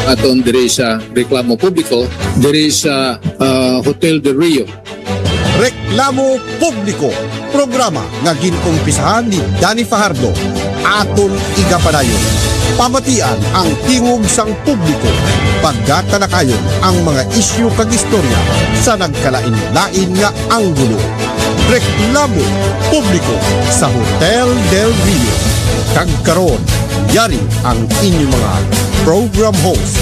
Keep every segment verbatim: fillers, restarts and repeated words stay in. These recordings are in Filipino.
aton diri sa Reklamo Publiko diri sa uh, Hotel del Rio. Reklamo Publiko, programa nga ginumpisahan ni Danny Fajardo, aton igapadayon. Pamatian ang tingog sang publiko, pagkatalakayon ang mga isyu kag istorya sa nagkalain-lain nga anggulo. Reklamo Publiko sa Hotel del Rio. Kag karon, yari ang inyong mga program host.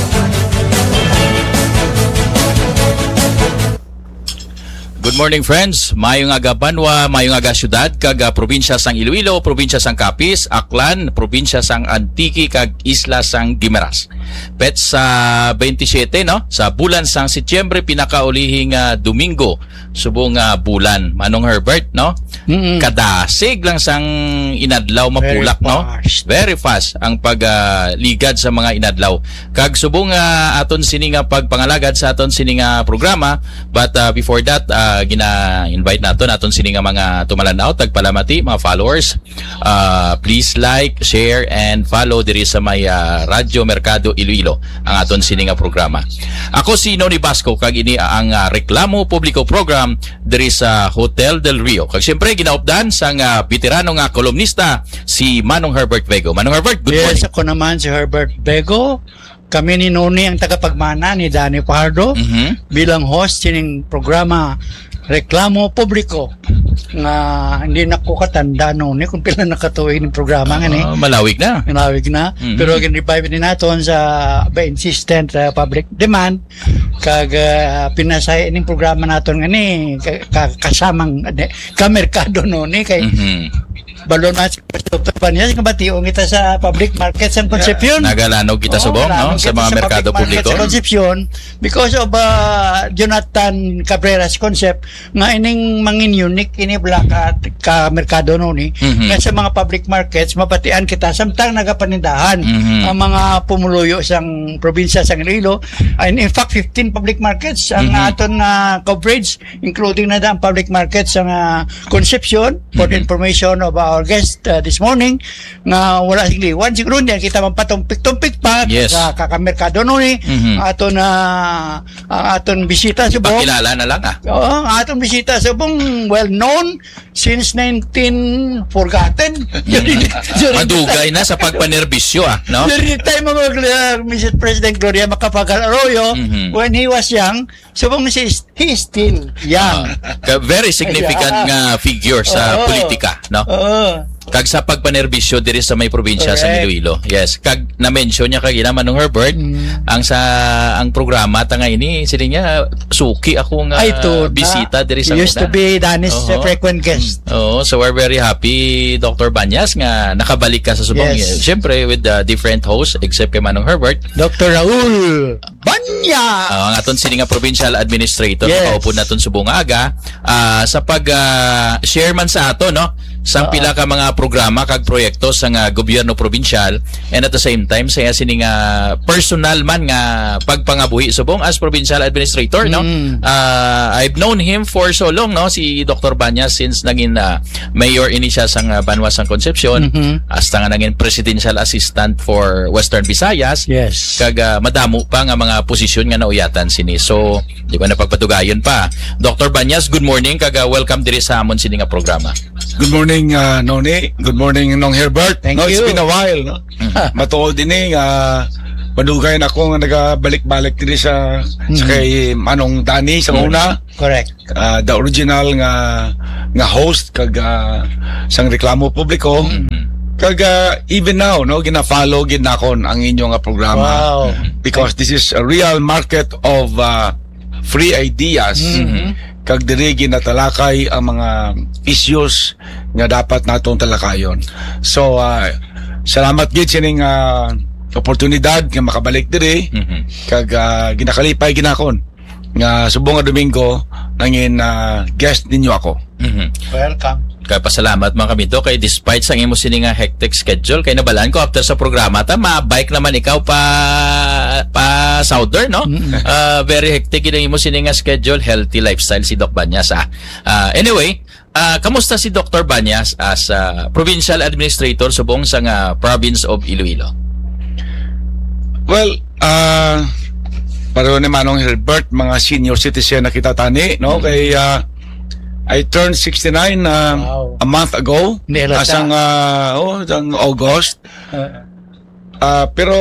Good morning friends, mayong aga Banwa, mayong aga syudad, kag uh, probinsya sang Iloilo, probinsya sang Capiz, Aklan, probinsya sang Antique, kag isla sang Guimaras. Pet sa twenty-seven, no? Sa bulan sang Setyembre, pinakaulihing uh, Domingo, subong uh, bulan. Manong Herbert, no? Mm-hmm. Kadasig lang sang inadlaw mapulak, very no? Very fast ang pagligad uh, sa mga inadlaw. Kag subong uh, aton sininga pagpangalagad sa aton sininga programa, but uh, before that, uh, gina-invite nato naton sini nga mga tumalanaw, tagpalamati, mga followers. Uh, please like, share, and follow diri sa may uh, Radyo Mercado Iloilo ang aton sini nga programa. Ako si Noni Basco, kag ini ang uh, Reklamo Publiko program diri sa Hotel del Rio. Kag siyempre ginaupdan sang uh, veterano nga kolumnista si Manong Herbert Bego. Manong Herbert, good morning. Yes, ako naman si Herbert Bego. Kami ni Noni ang tagapagmana ni Danny Fajardo mm-hmm. bilang host sining programa Reklamo Publiko nga hindi na ko katanda Noni kung pila nakatuig ng programa uh, nga ni. Malawig na. Malawig na. Mm-hmm. Pero gin-revive din naton sa ba insistent uh, public demand kag uh, pinasay ning programa naton nga ni kasamang kamerkado Noni kay mm-hmm. balon na Doctor Banyas nga bationg kita sa public markets and Concepcion. Nagalanog kita oh, subong no sa mga merkado publiko sa Concepcion because of uh, Jonathan Cabrera's concept nga ining mangin unique ini black at ka merkado no ni mm-hmm. nga sa mga public markets mapatian kita samtang nagapanindahan mm-hmm. ang mga pumuluyo sang probinsya sang Iloilo, and in fact fifteen public markets ang mm-hmm. aton uh, coverage including na ang public markets sa uh, Concepcion for mm-hmm. information of our guest uh, this morning nga wala sing liwan siguro niya kita mampatumpik-tumpik pa yes. sa kakamerkado no ni mm-hmm. aton uh, aton bisita subong pakilala na lang ah oo aton bisita subong well known since nineteen forgotten mm-hmm. madugay na sa pagpanerbisyo ah no during the time of uh, Missus President Gloria Macapagal Arroyo mm-hmm. when he was young subong si he is still young uh, very significant nga figure sa oh, politika no oo kag sa pagpanerbisyo diri sa may probinsya sa Iloilo. Yes, kag na-mention niya kag ina Manong Herbert mm. ang sa ang programa ta nga ini sila niya suki ako nga uh, bisita diri sa used to be Danis uh, frequent guest. Oh, so we're very happy Doctor Banyas nga nakabalik ka sa subong. Yes. Siyempre with the different hosts except kay Manong Herbert, Doctor Raul Banya. Uh, ang aton sini nga provincial administrator yes. Nakaupo naton subong aga uh, sa pag uh, share man sa ato no sang uh-huh. pila ka mga programa kag proyekto sa nga gobyerno probinsyal, and at the same time saya sini nga personal man nga pagpangabuhi subong as provincial administrator no mm. uh, I've known him for so long no si Doctor Banyas since naging uh, mayor ini siya sang uh, Banwa sang Concepcion mm-hmm. hasta nga naging presidential assistant for Western Visayas yes kag uh, madamo pa nga mga posisyon nga nauyatan sini, so di ko na pagpatugayon pa. Doctor Banyas, good morning kag uh, welcome diri sa amon sini nga programa. Good morning uh, Noni, good morning Nong Herbert. Thank no, you. It's been a while no. Mm-hmm. Matuod din eh uh, madugay na ako nga nagabalik-balik diri sa mm-hmm. sa kay Manong Danny sa mm-hmm. una. Correct. Uh, the original nga nga host kag uh, sang Reklamo Publiko. Mm-hmm. Kag uh, even now no gina-follow gid nakon ang inyong nga programa. Wow. Because this is a real market of uh, free ideas. Mm-hmm. Kag diri ginatalakay ang mga issues nga dapat natong talakayon. So uh, salamat gid sining uh, oportunidad nga makabalik diri mm-hmm. kag uh, ginakalipay ginakon nga subong nga Domingo nangin uh, guest ninyo ako. Mm-hmm. Welcome. Kaya pasalamat mga kami to kay despite sa imo sini nga hectic schedule kay nabalaan ko after sa programa ta ma-bike naman ikaw pa pa southern no mm-hmm. uh, very hectic gid imo sini nga schedule, healthy lifestyle si Doc Banyas ah. Uh, anyway uh, kamusta si Doctor Banyas as uh, provincial administrator subong sa nga province of Iloilo? Well Ah, pareho ni Manong Herbert, mga senior citizen na kita tani, no? Mm-hmm. Kay uh, I turned sixty-nine uh, wow. a month ago. Asang uh, oh, asang August. Uh, uh, pero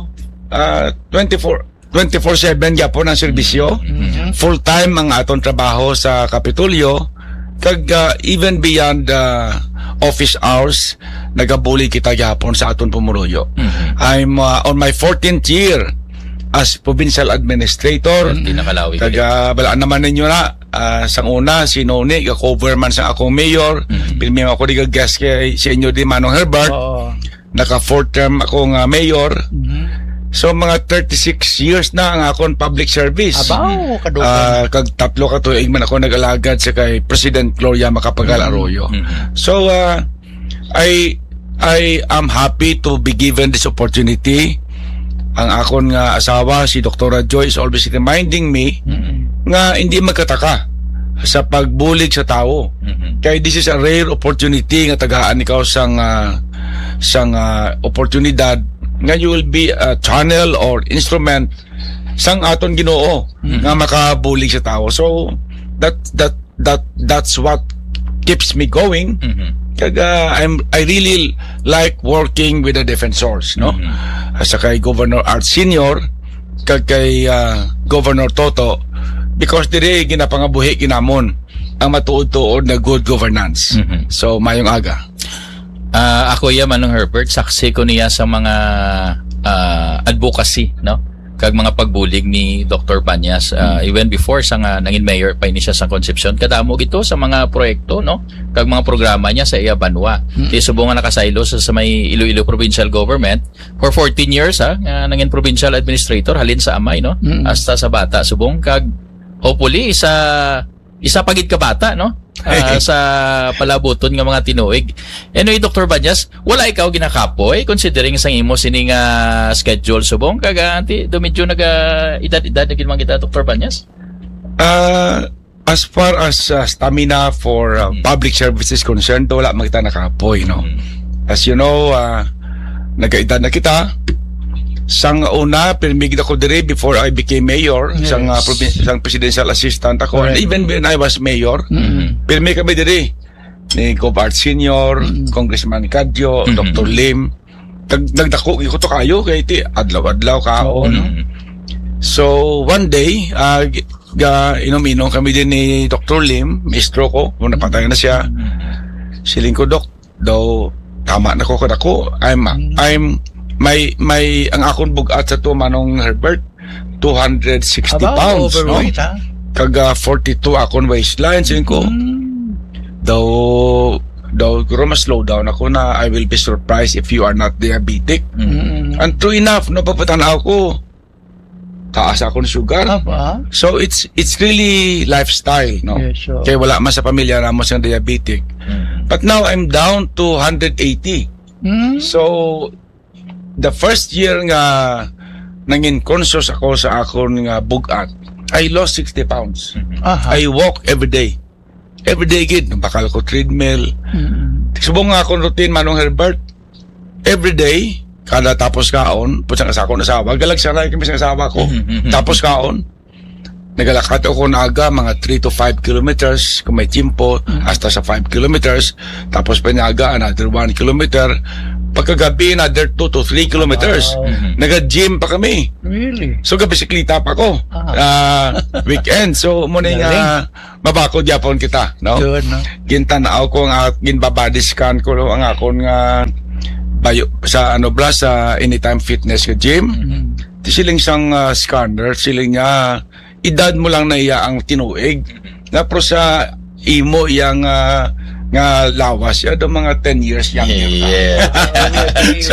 uh, twenty-four seven gyapon ang serbisyo. Mm-hmm. Full time ang aton trabaho sa Kapitolyo. Kag uh, even beyond uh, office hours, nagabuli kita gyapon sa aton pumuruyo. Mm-hmm. I'm uh, on my fourteenth year as provincial administrator. Hindi nakalawi. Kag uh, balaan naman ninyo na uh, sang una si Noni ga-cover man sa akong mayor. Mm-hmm. Pilmi ako di guest kay si inyo di Manong Herbert. Oh. Naka fourth term akong uh, mayor. Mm-hmm. So mga thirty-six years na ang akong public service. Abaw, kadugan. Uh, kag tatlo ka tuig man ako nag-alagad sa kay President Gloria Macapagal Arroyo. Mm-hmm. So uh, I I am happy to be given this opportunity. Ang akon nga asawa si Doktora Joy is always reminding me mm-hmm. nga hindi magkataka sa pagbulig sa tao. Mm-hmm. Kaya this is a rare opportunity nga tagaan ikaw sang uh, sang uh, oportunidad nga you will be a channel or instrument sang aton Ginoo mm-hmm. nga makabulig sa tao. So that that that that's what keeps me going. Mm-hmm. Kaya I'm I really like working with the defensors, no? Mm-hmm. Sa kay Governor Art Senior, kag kay uh, Governor Toto, because dire ginapangabuhi ginamon ang matuod-tuod na good governance. Mm-hmm. So mayong aga. Uh, ako ya Manong Herbert, saksi ko niya sa mga uh, advocacy, no? Kag mga pagbulig ni Doctor Banyas uh, mm. even before sa nga nangin mayor pa ini siya sa Concepcion, kadamo gito sa mga proyekto, no? Kag mga programa niya sa iya Banwa. Mm. Di subong nga nakasaylo sa, sa may Iloilo Provincial Government for fourteen years ha, nga nangin provincial administrator halin sa amay, no? Mm. Hasta sa bata subong kag hopefully isa isa pagid ka bata, no? Uh, sa palabuton nga mga tinuig. Anyway, Doctor Banyas, wala ikaw ginakapoy considering sang imo sining uh, schedule subong kaga anti dumedyo naga edad-edad na gid man kita Doctor Banyas? Uh, as far as uh, stamina for uh, mm. public services concerned, wala man kita nakapoy, no. Mm. As you know, uh, nagaedad na kita. Sang una, pirmigid ako dire before I became mayor, yes. sang, uh, provi- sang presidential assistant ako. Right. And even when I was mayor, mm-hmm. pirmi kami dire ni Gov Art Senior, mm-hmm. Congressman Cadyo, mm-hmm. Doctor Lim. Nag- nagdako ko to kayo, kaya iti adlaw-adlaw kaon. Mm-hmm. So, one day, uh, ga, inom-inom kami din ni Doctor Lim, maestro ko, kung napatay na siya. Mm-hmm. Siling ko, Dok, daw, tama na ko kadako. I'm, mm-hmm. I'm, may may ang akong bugat sa to Manong Herbert two hundred sixty About pounds, overweight, no? Ha? Kaga forty-two akong waistline sin ko. Mm. Daw daw guro mas slow down ako na I will be surprised if you are not diabetic. Mm. And true enough, no papatanaw ko. Taas akong sugar. Aba? So it's it's really lifestyle, no? Yeah, sure. Kaya wala man sa pamilya na mo siyang diabetic. Mm. But now I'm down to one hundred eighty. Mm. So the first year nga nangin conscious ako sa akong nga bugat, I lost sixty pounds. Uh-huh. I walk every day. Every day gid, bakal ko treadmill. Mm-hmm. Subong nga akong routine Manong Herbert. Every day, kada tapos kaon, putsang sa akong asawa, galag sanay kami sa asawa ko. Mm-hmm. Tapos kaon, nagalakad ako na aga, mga three to five kilometers, kung may timpo, mm-hmm. hasta sa five kilometers. Tapos pa niaga, another one kilometer. Pagkagabi, another two to three kilometers. Wow. Mm-hmm. Naga-gym pa kami. Really? So, gabisiklita pa ko. Ah. Uh, weekend. So, muna yung uh, mabakod yapon kita. No? Good, no? Gintanaaw ko, ang ginbabody scan ko ang akong nga bayo, sa ano bla, sa Anytime Fitness ka gym. Mm-hmm. Siling sang uh, scanner, siling niya, edad mo lang na iya ang tinuig. Na pro sa imo yang uh, nga lawas ya do mga ten years yang yeah. so,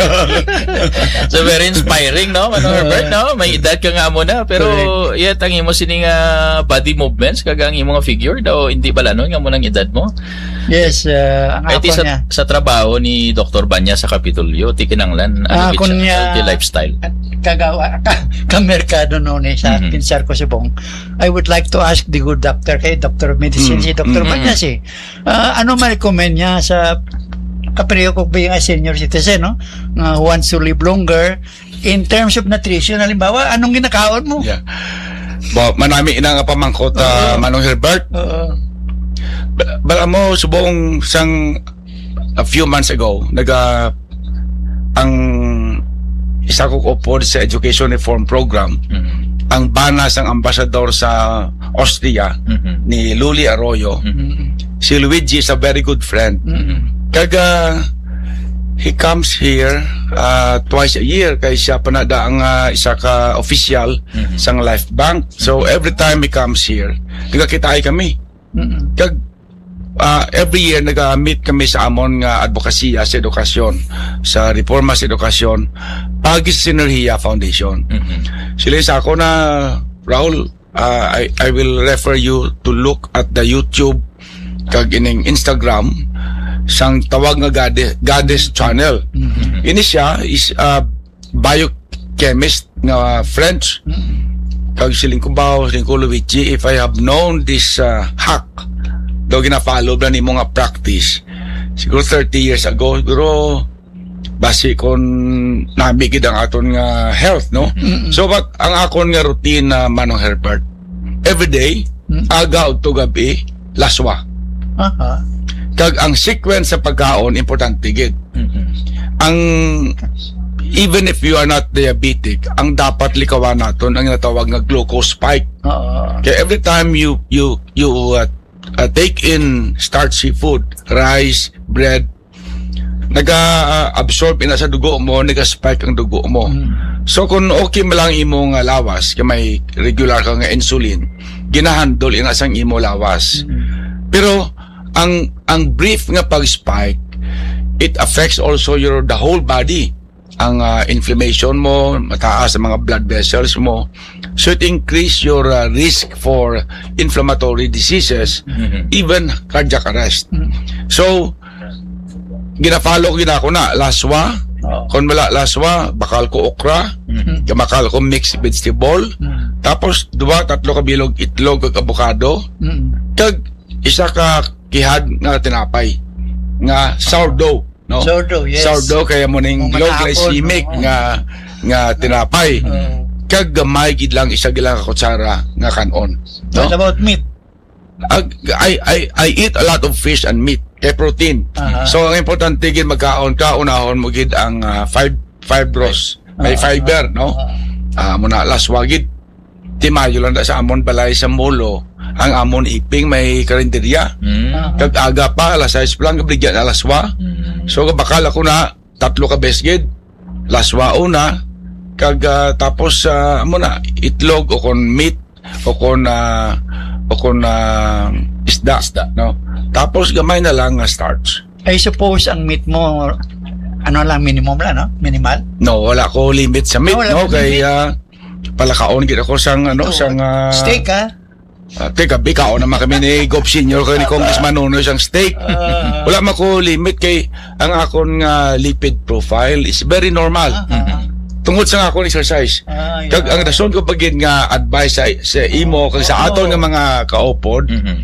so very inspiring, no Manong Herbert, no may edad ka nga mo na pero iya tangi mo sining uh, body movements kagang imong figure daw hindi bala no nga mo nang edad mo. Yes, uh, ang ako sa, niya sa trabaho ni Doctor Banyas sa Kapitolyo tikinanglan ano gid siya lifestyle kagawa ka, ka merkado noon eh, sa mm-hmm. Kinsar ko subong. I would like to ask the good doctor kay Doctor of Medicine mm-hmm. si Doctor Mm-hmm. Banyas eh. Uh, ano man recommend niya sa kapareho ko being a senior citizen, no? Uh, who wants to live longer in terms of nutrition, halimbawa, anong ginakaon mo? Yeah. Bo, manami ina nga pamangkot uh, Manong Herbert. Oo. Ba- Bala mo subong sang a few months ago naga ang isa ko upod sa education reform program, Mhm. ang bana sang ambasador sa Austria Mhm. ni Luli Arroyo. Mm-mm. Si Luigi is a very good friend. Mm-mm. Kaga he comes here uh, twice a year kay siya panada ang uh, isa ka official Mhm. sang Life Bank. So every time he comes here, nagakitaay kami. Mm-mm. Kag uh, every year naga-meet kami sa amon nga advokasya sa edukasyon, sa reforma sa edukasyon, pagi sa Sinergia Foundation. Mhm. Sila sa ako na, Raul, uh, I, I will refer you to look at the YouTube kag ining Instagram sang tawag nga Goddess, Goddess channel. Mm-hmm. Ini siya is a biochemist nga French. Kag siling kubaw, siling ko Luigi, if I have known this uh, hack, daw gina-follow na ni mo nga practice, siguro thirty years ago, siguro basi kon nabigid ang aton nga health, no? So, but ang akon nga routine na Manong Herbert, every day, aga o to gabi, laswa. Aha. Kag ang sequence sa pagkaon, importante gid. Mhm. Ang even if you are not diabetic, ang dapat likawan naton ang natawag nga glucose spike. Oo. Kaya every time you you you uh, uh, take in starchy food, rice, bread, naga-absorb ina sa dugo mo, naga-spike ang dugo mo. So kung okay mo lang imong uh, lawas, kaya may regular ka nga insulin, ginahandol ina sang imo lawas. Pero ang ang brief nga pag-spike, it affects also your the whole body. Ang uh, inflammation mo, mataas ang mga blood vessels mo. So it increase your uh, risk for inflammatory diseases, Mhm. even cardiac arrest. So gina-follow gina ko na laswa, Oo. kon wala laswa, bakal ko okra, Mhm. bakal ko mixed vegetable, Mm. tapos duwa tatlo ka bilog itlog kag avocado, Mm. kag isa ka kihad nga tinapay nga sourdough, no? Sourdough, yes. Sourdough kaya mo ning Kung low manapon, glycemic no? nga nga tinapay. Oo. Kag gamay gid lang isa gid lang ka kutsara nga kanon, What no? about meat? Ag- I I I eat a lot of fish and meat, kay protein. Aha. So ang importante gid magkaon ka, unahon mo gid ang uh, five fibros, may Ah, fiber, no? Ah, mo na laswa gid. Timayo lang na sa amon balay sa molo. Ang amon iping may karinderya. Mhm. Kag aga pa alas sais pa lang kabigyan alaswa. Mhm. So bakal ako na tatlo ka besgid. Laswa una kag ah, tapos uh, amo na itlog o kon meat o kon ah, o kon ah, isda, Isda. no. Tapos gamay na lang nga starch. I suppose ang meat mo, ano lang, minimum lang, no? Minimal? No, wala ko limit sa meat, Ah, wala no, ka kay limit? ah, palakaon gid ako sang ano, Oh, sang ah, steak, ha? ah, teka, bikaon naman kami ni Gop Senior kay ni Congressman Nuno sang steak. Ah. Wala man ko limit kay ang akon nga lipid profile is very normal. Ah, Tungod sa akong exercise. ah, yeah. Kag ang rason ko pagin nga advice sa, sa imo kag sa aton nga mga kaupod, Mhm.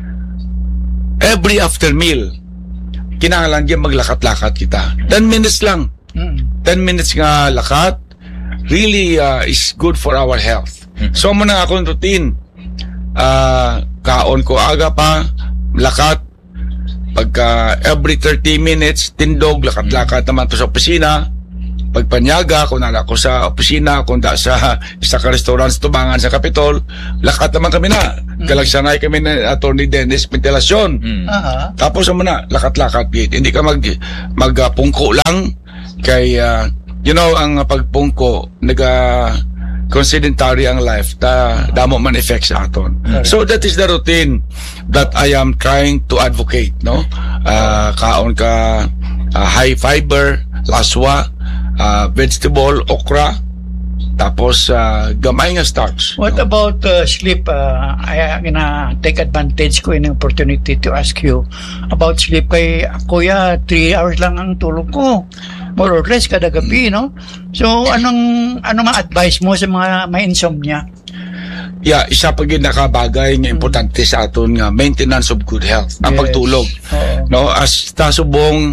every after meal kinahanglan gyud maglakat-lakat kita. ten minutes lang. Mm. ten minutes nga lakat really uh, is good for our health. So mo na akong routine. Ah, kaon ko aga pa, lakat. Pagka every thirty minutes, tindog, lakat-lakat naman to sa opisina. Pagpanyaga, kung nala ko sa opisina, kung da sa isa ka restaurant sa tubangan sa Capitol, lakat naman kami na. Kalagsanay kami na Attorney Dennis Ventilasyon. Mhm. Aha. Tapos mo na, lakat-lakat gid. Hindi ka mag magpungko lang kay uh, you know ang pagpungko naga considentary ang life ta damo man effect sa aton. So that is the routine that I am trying to advocate, no? Uh, kaon ka uh, high fiber, laswa, uh, vegetable, okra, tapos uh, gamay nga starch. What about uh, sleep? Uh, I gonna take advantage ko in opportunity to ask you about sleep. Kay kuya, three hours lang ang tulog ko. More or less kada gabi, no? So, anong ano mga advice mo sa mga may insomnia? Yeah, isa pa gid nakabagay nga importante sa aton nga maintenance of good health, ang Yes. pagtulog. Oo. No, as ta subong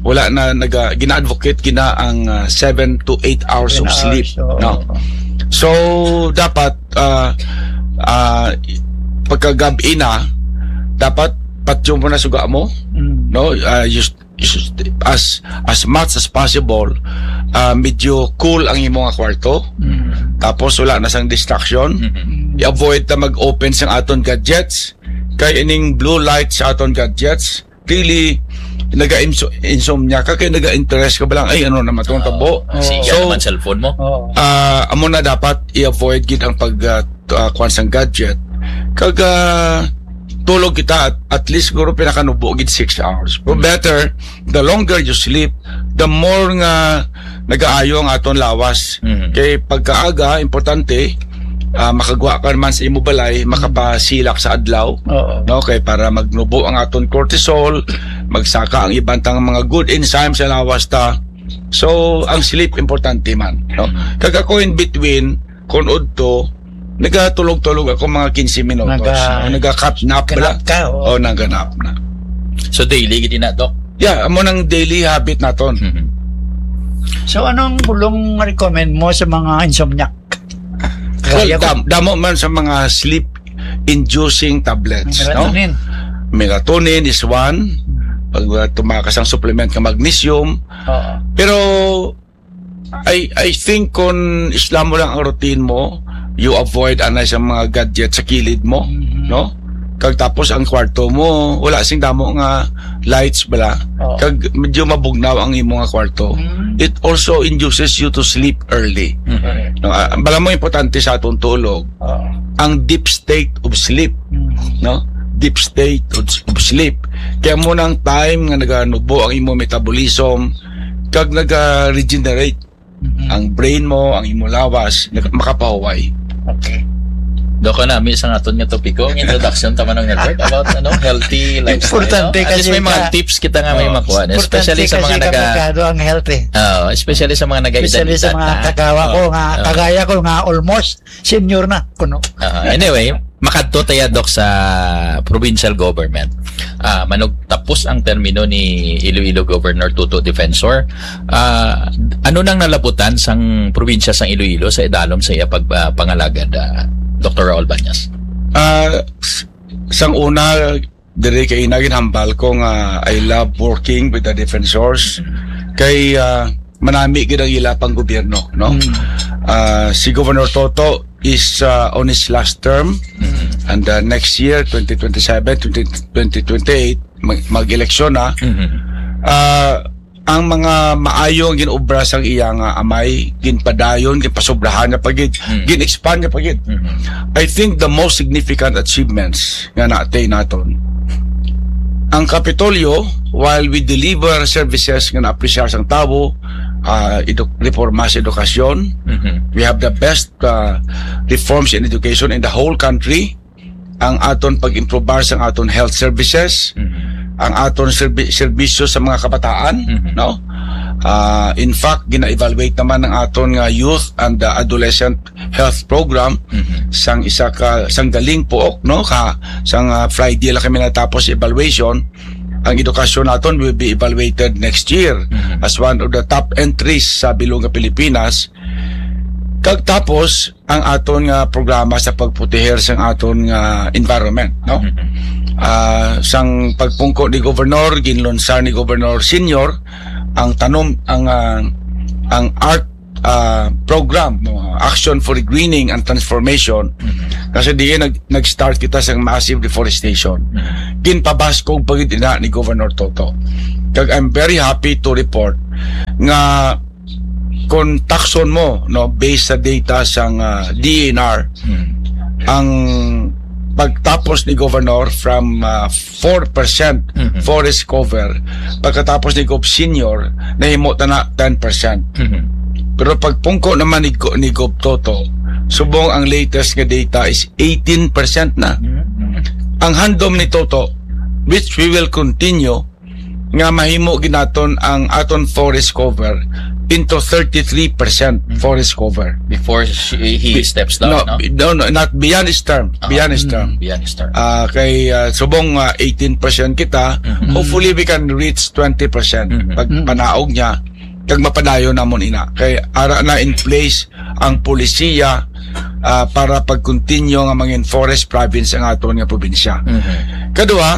wala na naga gina-advocate gina ang uh, seven to eight hours of sleep, hours, no? So dapat uh, uh, pagkagabi na dapat patyo mo na suga mo, mm. no? Uh, you, you, as as much as possible, uh, medyo cool ang imong kwarto. Mm. Tapos wala na sang distraction. Mm-hmm. I-avoid na mag-open sang aton gadgets. Kay ining blue light sa aton gadgets, really naga-insomnia ka, kaya naga-interest ka ba lang, ay ano naman itong tabo. Uh, oh. Siga so, naman cellphone mo. Uh, amo na dapat i-avoid gid ang pag uh, uh, kuwan sang gadget. Kag uh, tulog kita at, at least siguro pinakanubo gid six hours. But mm-hmm. better, the longer you sleep, the more nga nagaayo ang aton lawas. Mm-hmm. Kay pagkaaga, importante, Uh, makagwa ka naman sa imo balay, makapasilak sa adlaw. Oo. No, kay para magnubo ang aton cortisol, magsaka ang ibang mga good enzymes sa lawas ta. So ang sleep importante man, no? Kag ako in between kun udto nagatulog-tulog ako mga fifteen minutos. Naga, naga-cut nap bala. O naganap na. So daily gid na to? Yeah, amo nang daily habit naton. Mm-hmm. So anong bulong recommend mo sa mga insomniac? Well, dam, damo man sa mga sleep-inducing tablets, melatonin. No? Melatonin is one. Pag uh, tumakas ang supplement ng magnesium. Uh-huh. Pero, I I think kung islam mo lang ang routine mo, you avoid anay sa mga gadget sa kilid mo, mm-hmm. no? Kag tapos ang kwarto mo, wala sing damo nga lights bala. Oh. Kag medyo mabugnaw ang imong nga kwarto. Mm-hmm. It also induces you to sleep early. Mm-hmm. No, uh, bala mo importante sa atong tulog. Oh. Ang deep state of sleep, mm-hmm. no? Deep state of, of sleep. Kaya mo nang time nga naganubo ang imong metabolism, kag naga-regenerate mm-hmm. ang brain mo, ang imong lawas, makapahuway. Okay. Doko na, may isang aton nga topiko, ang introduction tama ng network about ano healthy lifestyle. Importante no? At least may mga ka, tips kita nga may oh, makuha. Especially sa mga naga... ang healthy. Oh, especially sa mga naga-edad. Especially sa mga kagawa ko, nga, oh. kagaya ko nga almost senior na. Kuno. Uh, anyway, makadto tayo dok sa provincial government. Uh, manog tapos ang termino ni Iloilo Governor Tuto Defensor. Uh, ano nang nalabutan sang probinsya sang Iloilo sa idalom sa iya pagpangalagad uh, Doctor Raul Banyas? Uh, sang una, dire kay naging hambal ko nga I love working with the defensors. Mm-hmm. Kay uh, manami gid ang ila pang gobyerno, no? Mm-hmm. Uh, si Governor Toto is uh, on his last term, mm-hmm. and uh, next year twenty twenty-seven, twenty twenty-eight mag- mag-eleksyon na. Mm-hmm. Uh, ang mga maayong ginobra sang iya nga amay ginpadayon ginpasobrahan na pagid mm-hmm. gin-expand na pagid. Mm-hmm. I think the most significant achievements nga naatay naton ang Kapitolyo, while we deliver services nga na-apresyar sang tao, uh, edu- reformas edukasyon, mm-hmm. we have the best uh, reforms in education in the whole country. Ang aton pag-improbar sang aton health services, mm-hmm. ang aton serbi- serbisyo sa mga kabataan, mm-hmm. no? Uh, in fact, gina-evaluate naman ang aton nga youth and uh, adolescent health program, mm-hmm. sang isa ka sang galing pook, no? Ka sang uh, Friday la kami natapos evaluation. Ang edukasyon naton will be evaluated next year, mm-hmm. as one of the top entries sa bilog nga Pilipinas. Kag tapos ang aton nga programa sa pagputiher sang aton nga environment, no? Uh, sang pagpungko ni Governor, ginlunsar ni Governor Senior ang tanom ang uh, ang art uh, program, no? Action for Greening and Transformation. Kasi di nag nag-start kita sa massive deforestation. Ginpabaskog pagid ina ni Governor Toto. Kag I'm very happy to report nga kung takson mo, no, based sa data sang uh, D N R, hmm. ang pagtapos ni Governor from uh, four percent mm-hmm. forest cover, pagkatapos ni Gov Senior nahimo ta na ten percent. Mm-hmm. Pero pagpungko naman ni, ni Gov Toto, subong ang latest nga data is eighteen percent na. Mm-hmm. Ang handom ni Toto, which we will continue, nga mahimo ginaton ang aton forest cover into thirty-three percent forest cover. Before she, he Be- steps down, no? no, no, no, not beyond his term. Ah, Beyond his term. Beyond his term. Ah, kay uh, subong uh, eighteen percent kita, Mhm. hopefully we can reach twenty percent Mhm. pag panaog niya kag mapadayon namon ina kay ara na in place ang polisiya ah, para pag-continue nga mangin forest province ang aton nga probinsya. Mhm. Kadua,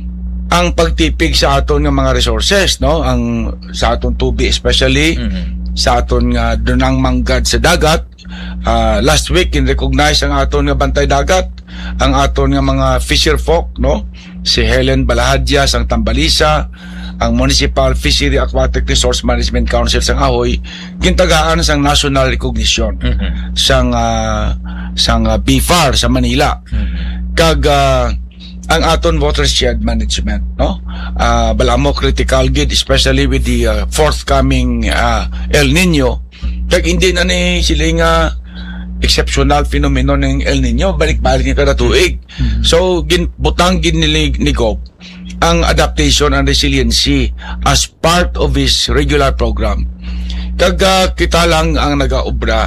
ang pagtipig sa aton nga mga resources, no, ang sa aton tubig especially, Mhm. sa aton nga dunang manggad sa dagat. Ah, last week in-recognize ang aton nga bantay dagat, ang aton nga mga fisher folk, no, si Helen Balahadya sang Tambalisa, ang Municipal Fishery Aquatic Resource Management Council sang Ahoy, gintagaan sang national recognition Mhm. sang ah, sang ah, B F A R sa Manila. Mhm. Kag ah, ang aton watershed management, no, uh, balamo critical gid, especially with the uh, forthcoming uh, El Nino. Kag hindi na ni sila nga exceptional phenomenon ng El Nino, balik-balik nga kada tuig. So ginbutang gid ni ni Gov ang adaptation and resiliency as part of his regular program. Kag uh, kita lang ang nagaobra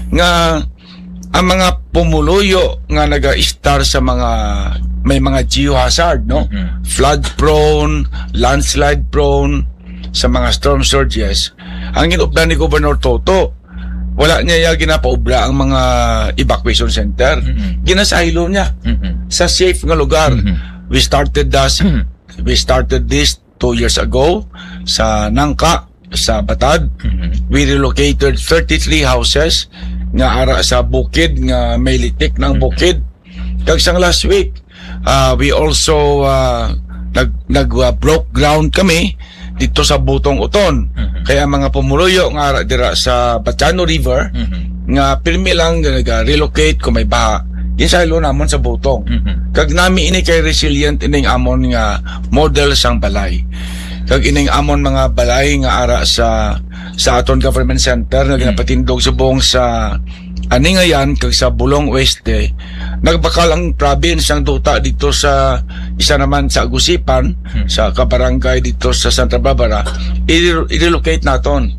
nga ang mga pumuluyo nga naga-star sa mga may mga geohazard, no? Mhm. Flood prone, landslide prone, sa mga storm surges. Ang ginobra ni Governor Toto, wala niya yung ginapaobra ang mga evacuation center. Mhm. Ginasahilo niya Mhm. sa safe nga lugar. Mhm. We started this, Mhm. we started this two years ago sa Nangka, sa Batad. Mhm. We relocated thirty-three houses nga ara sa bukid nga may litik ng bukid. Kag sang last week, uh, we also uh, nag nag uh, broke ground kami dito sa Butong Uton. Mhm. Kaya mga pumuluyo nga ara dira sa Batiano River Mhm. nga pirmi lang nag-relocate kung may baha. Ginsaylo namon sa Butong. Mhm. Kag nami ini kay resilient ining amon nga model sang balay. Kag ining amon mga balay nga ara sa sa aton government center nga ginapatindog subong sa Aningayan kag sa Bulong Oeste, nagbakal ang province ang duta dito sa isa naman sa Agusipan, sa kabarangay dito sa Santa Barbara, i- i-relocate naton.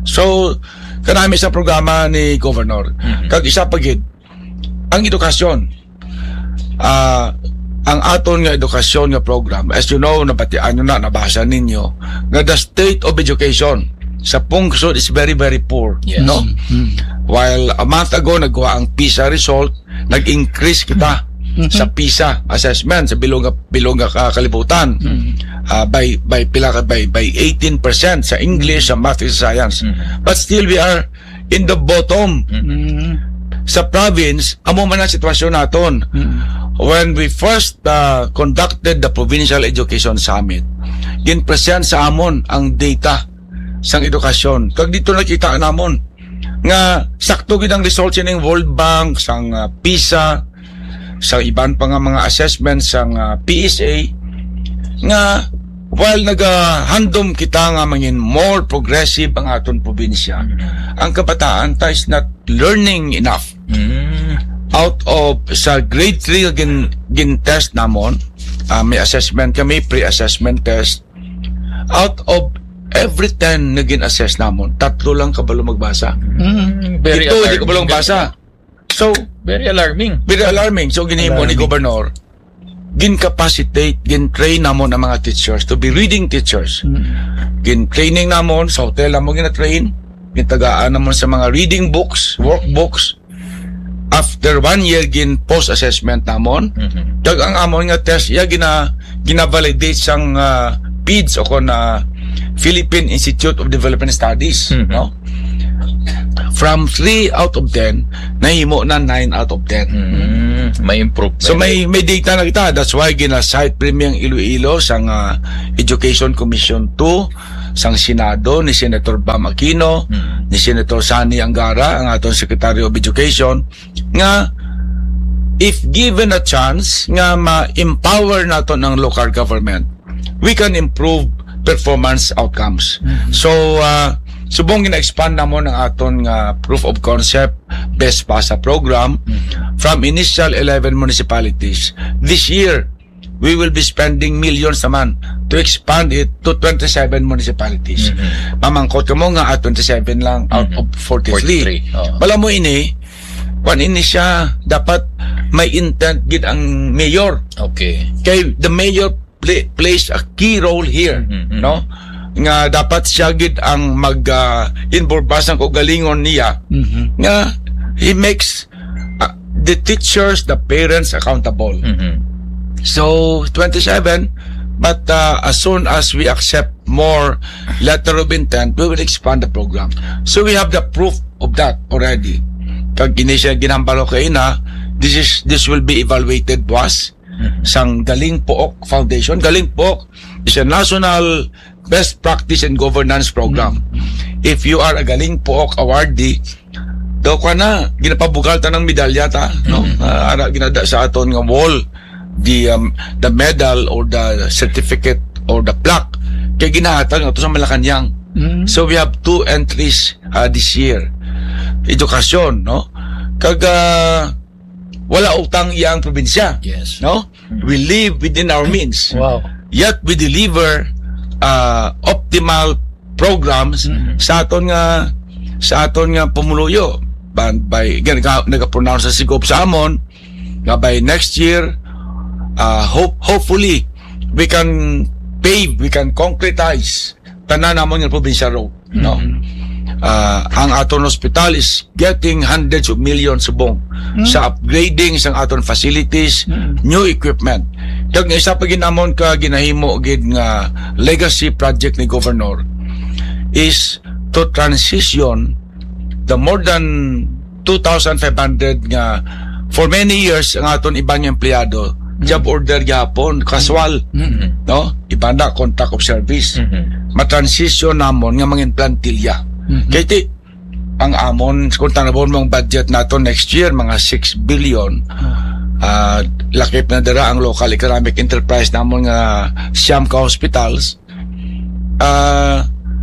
So kanami sa programa ni Governor. Kag isa pagid ang edukasyon. Ah ang aton nga edukasyon nga program, as you know, nabatian nyo na, nabasa ninyo, nga the state of education sa Pungsod is very, very poor. Yes. No? While a month ago, nagkuha ang PISA result, nag-increase kita sa PISA assessment sa bilong bilong ka kalibutan uh, by by pila ka by by eighteen percent sa English, sa math, and science. But still we are in the bottom. Sa province, amo man ang sitwasyon naton. When we first uh, conducted the Provincial Education Summit, gin-present sa amon ang data sang edukasyon. Kag dito nakita namon nga sakto gid ang results ning World Bank, sang uh, PISA, sa iban pa nga mga assessments sang uh, P S A, nga while nagahandom kita nga mangin more progressive ang aton probinsya, ang kabataan ta is not learning enough. Mhm. Out of sa grade three gin, gin test namon, uh, may assessment kami, pre-assessment test. Out of every ten na gin-assess namon, tatlo lang kabalo magbasa. Mhm. Very Ito, hindi alarming. kabalo magbasa. So, Very alarming. very alarming. So, ginimo ni Gobernador, gin-capacitate, gin-train namon ang mga teachers to be reading teachers. Gin-training namon, sa hotel namon gina-train, gin-tagaan namon sa mga reading books, workbooks. After one year, gin post-assessment namon, Mhm. kag ang amon nga test, ya gina, gina-validate sang uh, P I D S o kon na Philippine Institute of Development Studies, Mhm. no? From three out of ten, nahimo na nine out of ten. Mhm. May improvement. So may may data na kita. That's why gina-cite premium Iloilo sang uh, Education Commission two, sang Senado ni Senator Bam Aquino, Mhm. ni Senator Sani Angara, ang aton Secretary of Education, nga if given a chance nga ma-empower naton ang local government, we can improve performance outcomes. So uh, subong gina-expand namon ang aton nga proof of concept best PASA program from initial eleven municipalities. This year we will be spending millions naman to expand it to twenty-seven municipalities. Mm-hmm. Mamangkot ka mo nga at twenty-seven lang out mm-hmm. of forty-three. forty-three. Oh. Wala mo ini, kung ini siya, dapat may intent gid ang mayor. Okay. Kay the mayor play, plays a key role here, mm-hmm. no? Nga dapat siya gid ang mag-involve uh, sa kaugalingon niya. Mm-hmm. Nga he makes uh, the teachers, the parents accountable. Mm-hmm. So twenty-seven, but uh, as soon as we accept more letter of intent, we will expand the program. So we have the proof of that already. Kag gini siya ginambalo kay na, this is this will be evaluated was mm-hmm. sang Galing Pook Foundation. Galing Pook is a national best practice and governance program. Mm-hmm. If you are a Galing Pook awardee, daw ka na ginapabugal ta ng medalya ta, no? Mm-hmm. Uh, ara ginada sa aton nga wall the um, the medal or the certificate or the plaque kay ginahatag ato sa Malacañang. Mm-hmm. So we have two entries uh, this year. Edukasyon, no? Kag uh, wala utang iyang probinsya. Yes. No? Mm-hmm. We live within our means. Wow. Yet we deliver uh, optimal programs mm-hmm. sa aton nga sa aton nga pumuluyo. By, by again, nag-pronounce sa sigop sa amon nga by next year Uh, hope hopefully we can pave, we can concretize tanan namon nga provincial road, mm-hmm. no? Uh, ang aton hospital is getting hundreds of millions subong mm-hmm. sa upgrading sang aton facilities, mm-hmm. new equipment. Kag isa pa ginamon ka ginahimo gid nga legacy project ni governor is to transition the more than two thousand five hundred nga for many years ang aton ibang empleyado job order yapon, casual, mm-hmm. no? Ibanda, contract of service. Mm-hmm. Matransition namon nga mga plantilya. Mm-hmm. Kaya ti, ang amon, kung tanabon mong budget nato next year, mga six billion, uh, lakip na dara ang local economic enterprise namon nga siyam ka hospitals, uh,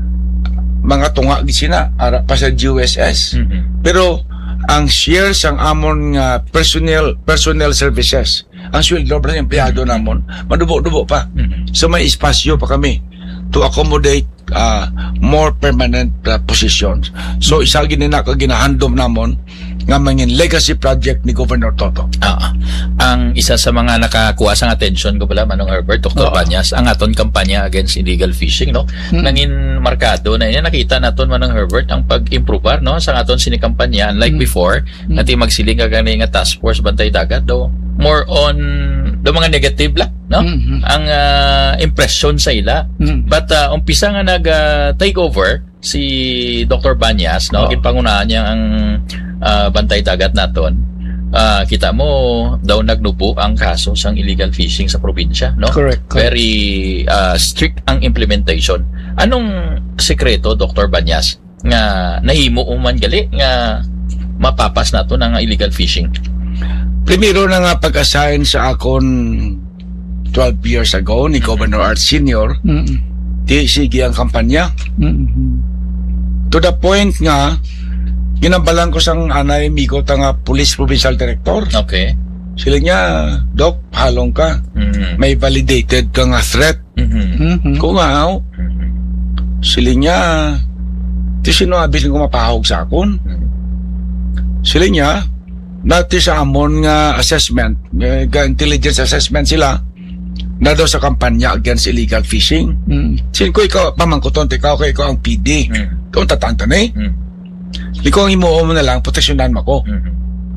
mga tunga gisina, ara pa sa G U S S. Mm-hmm. Pero, ang shares ang amon nga personnel, personnel services, ang sweldo ng empleyado namon madubo-dubo pa. Mm-hmm. So may espasyo pa kami to accommodate uh, more permanent uh, positions. So mm-hmm. isa ginina ka ginahandom namon nga mangin legacy project ni Governor Toto. Ah, ang isa sa mga nakakuha sang attention ko pala Manong Herbert, Doctor Banyas, ang aton kampanya against illegal fishing, no? Hmm. Nangin markado na yan, nakita naton Manong Herbert ang pag-improver, no, sa aton sinikampanya unlike hmm. before, hmm. nati magsiling ka gani nga task force bantay dagat do more on do mga negative la, no? Mm-hmm. Ang uh, impression sa ila. Mm-hmm. But uh, umpisa nga nag uh, take over si Doctor Banyas, no? Oh. Ginpangunahan niya ang uh, bantay dagat naton. Uh, kita mo daw nagnubo ang kaso sang illegal fishing sa probinsya, no? Correct, correct. Very uh, strict ang implementation. Anong sekreto, Doctor Banyas, nga nahimo uman gali nga mapapas nato ng illegal fishing? Primero na nga pag-assign sa akon twelve years ago ni Governor Art Senior, mm-hmm. di sige ang kampanya. Mm-hmm. To the point nga, ginabalan ko sang anay migo ta nga Police Provincial Director. Okay. Sila niya, Doc, halong ka. Mm-hmm. May validated ka nga threat. Mm-hmm. Kung nga, mm-hmm. sila niya, di sinabi ko mapahog sa akon. Mm-hmm. Sila niya, dati sa amon nga assessment, nga intelligence assessment sila, na daw sa kampanya against illegal fishing. Mm. Sin ko ikaw, pamangkuton, ikaw ko ikaw ang P D. Mm. Ikaw ang tatantan eh. Mm. Ikaw ang imuo mo na lang, proteksyonan mo ko. Mm.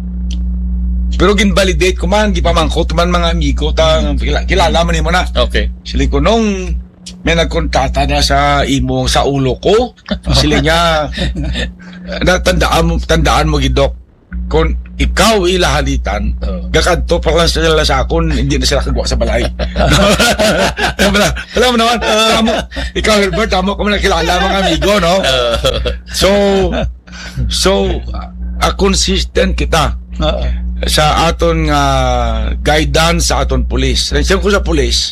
Pero ginvalidate ko man, gipamangkot man mga amigo, ta, kilala, kilala man mo na. Okay. Sila ko nung may nagkontata na sa imo, sa ulo ko, sila niya, na, tandaan mo, tandaan mo gidok, kung ikaw ilahalitan, uh. gakadto pa lang sila sa akon, hindi na sila kagawa sa balay. Alam mo naman, tamo, ikaw Herbert, tamo ko man nakilala mga amigo, no? So, so, uh, consistent kita uh. sa aton uh, guidance sa aton police. Siyempre ko sa police,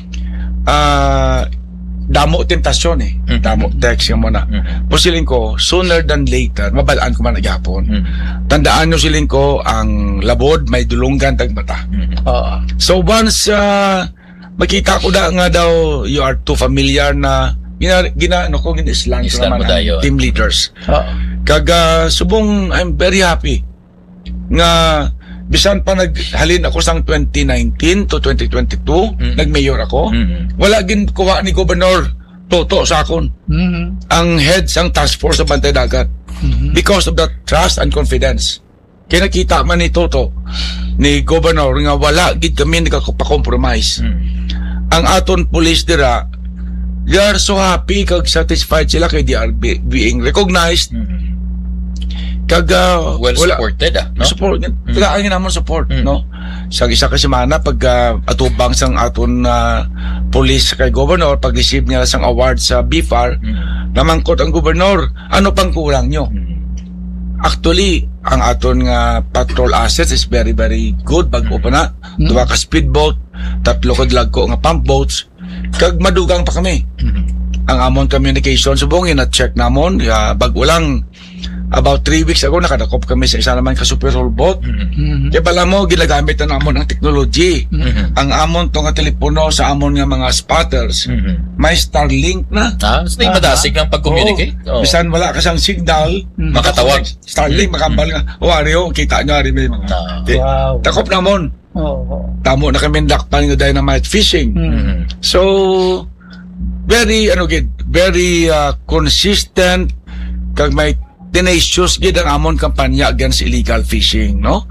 uh, damo tentasyon eh. Mm-hmm. Damo text yung muna. Mm-hmm. Pusiling ko, sooner than later, mabalaan ko man nagyapon. Mm-hmm. Tandaan nyo siling ko, ang labod may dulunggan tag mata. Mm-hmm. Uh, so once uh, makita ko da nga daw you are too familiar na gina gina ano ko gina Islam Islam naman mo dayo. team leaders. Oo. Kaga subong I'm very happy nga bisan pa naghalin ako sang twenty nineteen to twenty twenty-two, Mm-hmm. nagmayor ako. Mhm. Wala gin kuha ni Gobernador Toto sa akon. Mhm. Ang head sang task force sa Bantay Dagat because of that trust and confidence. Kaya nakita man ni Toto ni Governor nga wala gid kami nagka-compromise. Mhm. Ang aton police dira, they are so happy kag satisfied sila kay they are be, being recognized Mhm. kag uh, Well wala- supported ah, no? support mm. tagaan naman support Mm. no sa isa ka semana pag uh, atubang sang aton uh, police kay governor pag receive niya sang award sa B F A R Mhm. namangkot ang gobernador ano pang kulang nyo. Mhm. Actually ang aton nga patrol assets is very very good bago pa na duwa ka speedboat tatlo ka lagko nga pump boats kag madugang pa kami. Mhm. Ang amon communication subong ina-check namon uh, bago lang about three weeks ago nakadakop kami sa isa naman ka super haul boat. Mhm. Mhm. Kaya pala mo ginagamit na namon ang technology. Mhm. Ang amon to nga telepono sa amon nga mga spotters Mhm. may Starlink na. Ah, so yung madasig ng pag-communicate. Oo. Oh. Bisan wala ka sang signal, Mm. Makatawag. Starlink makambal nga. O ariyo, kita nyo ari may mga. Ah. Di- Wow. Takop namon. Oo. Tamo na kami dakpan nga dynamite fishing. Mhm. Mhm. So very ano gid, very uh, consistent kag may tenacious gid ang amon kampanya against illegal fishing, no?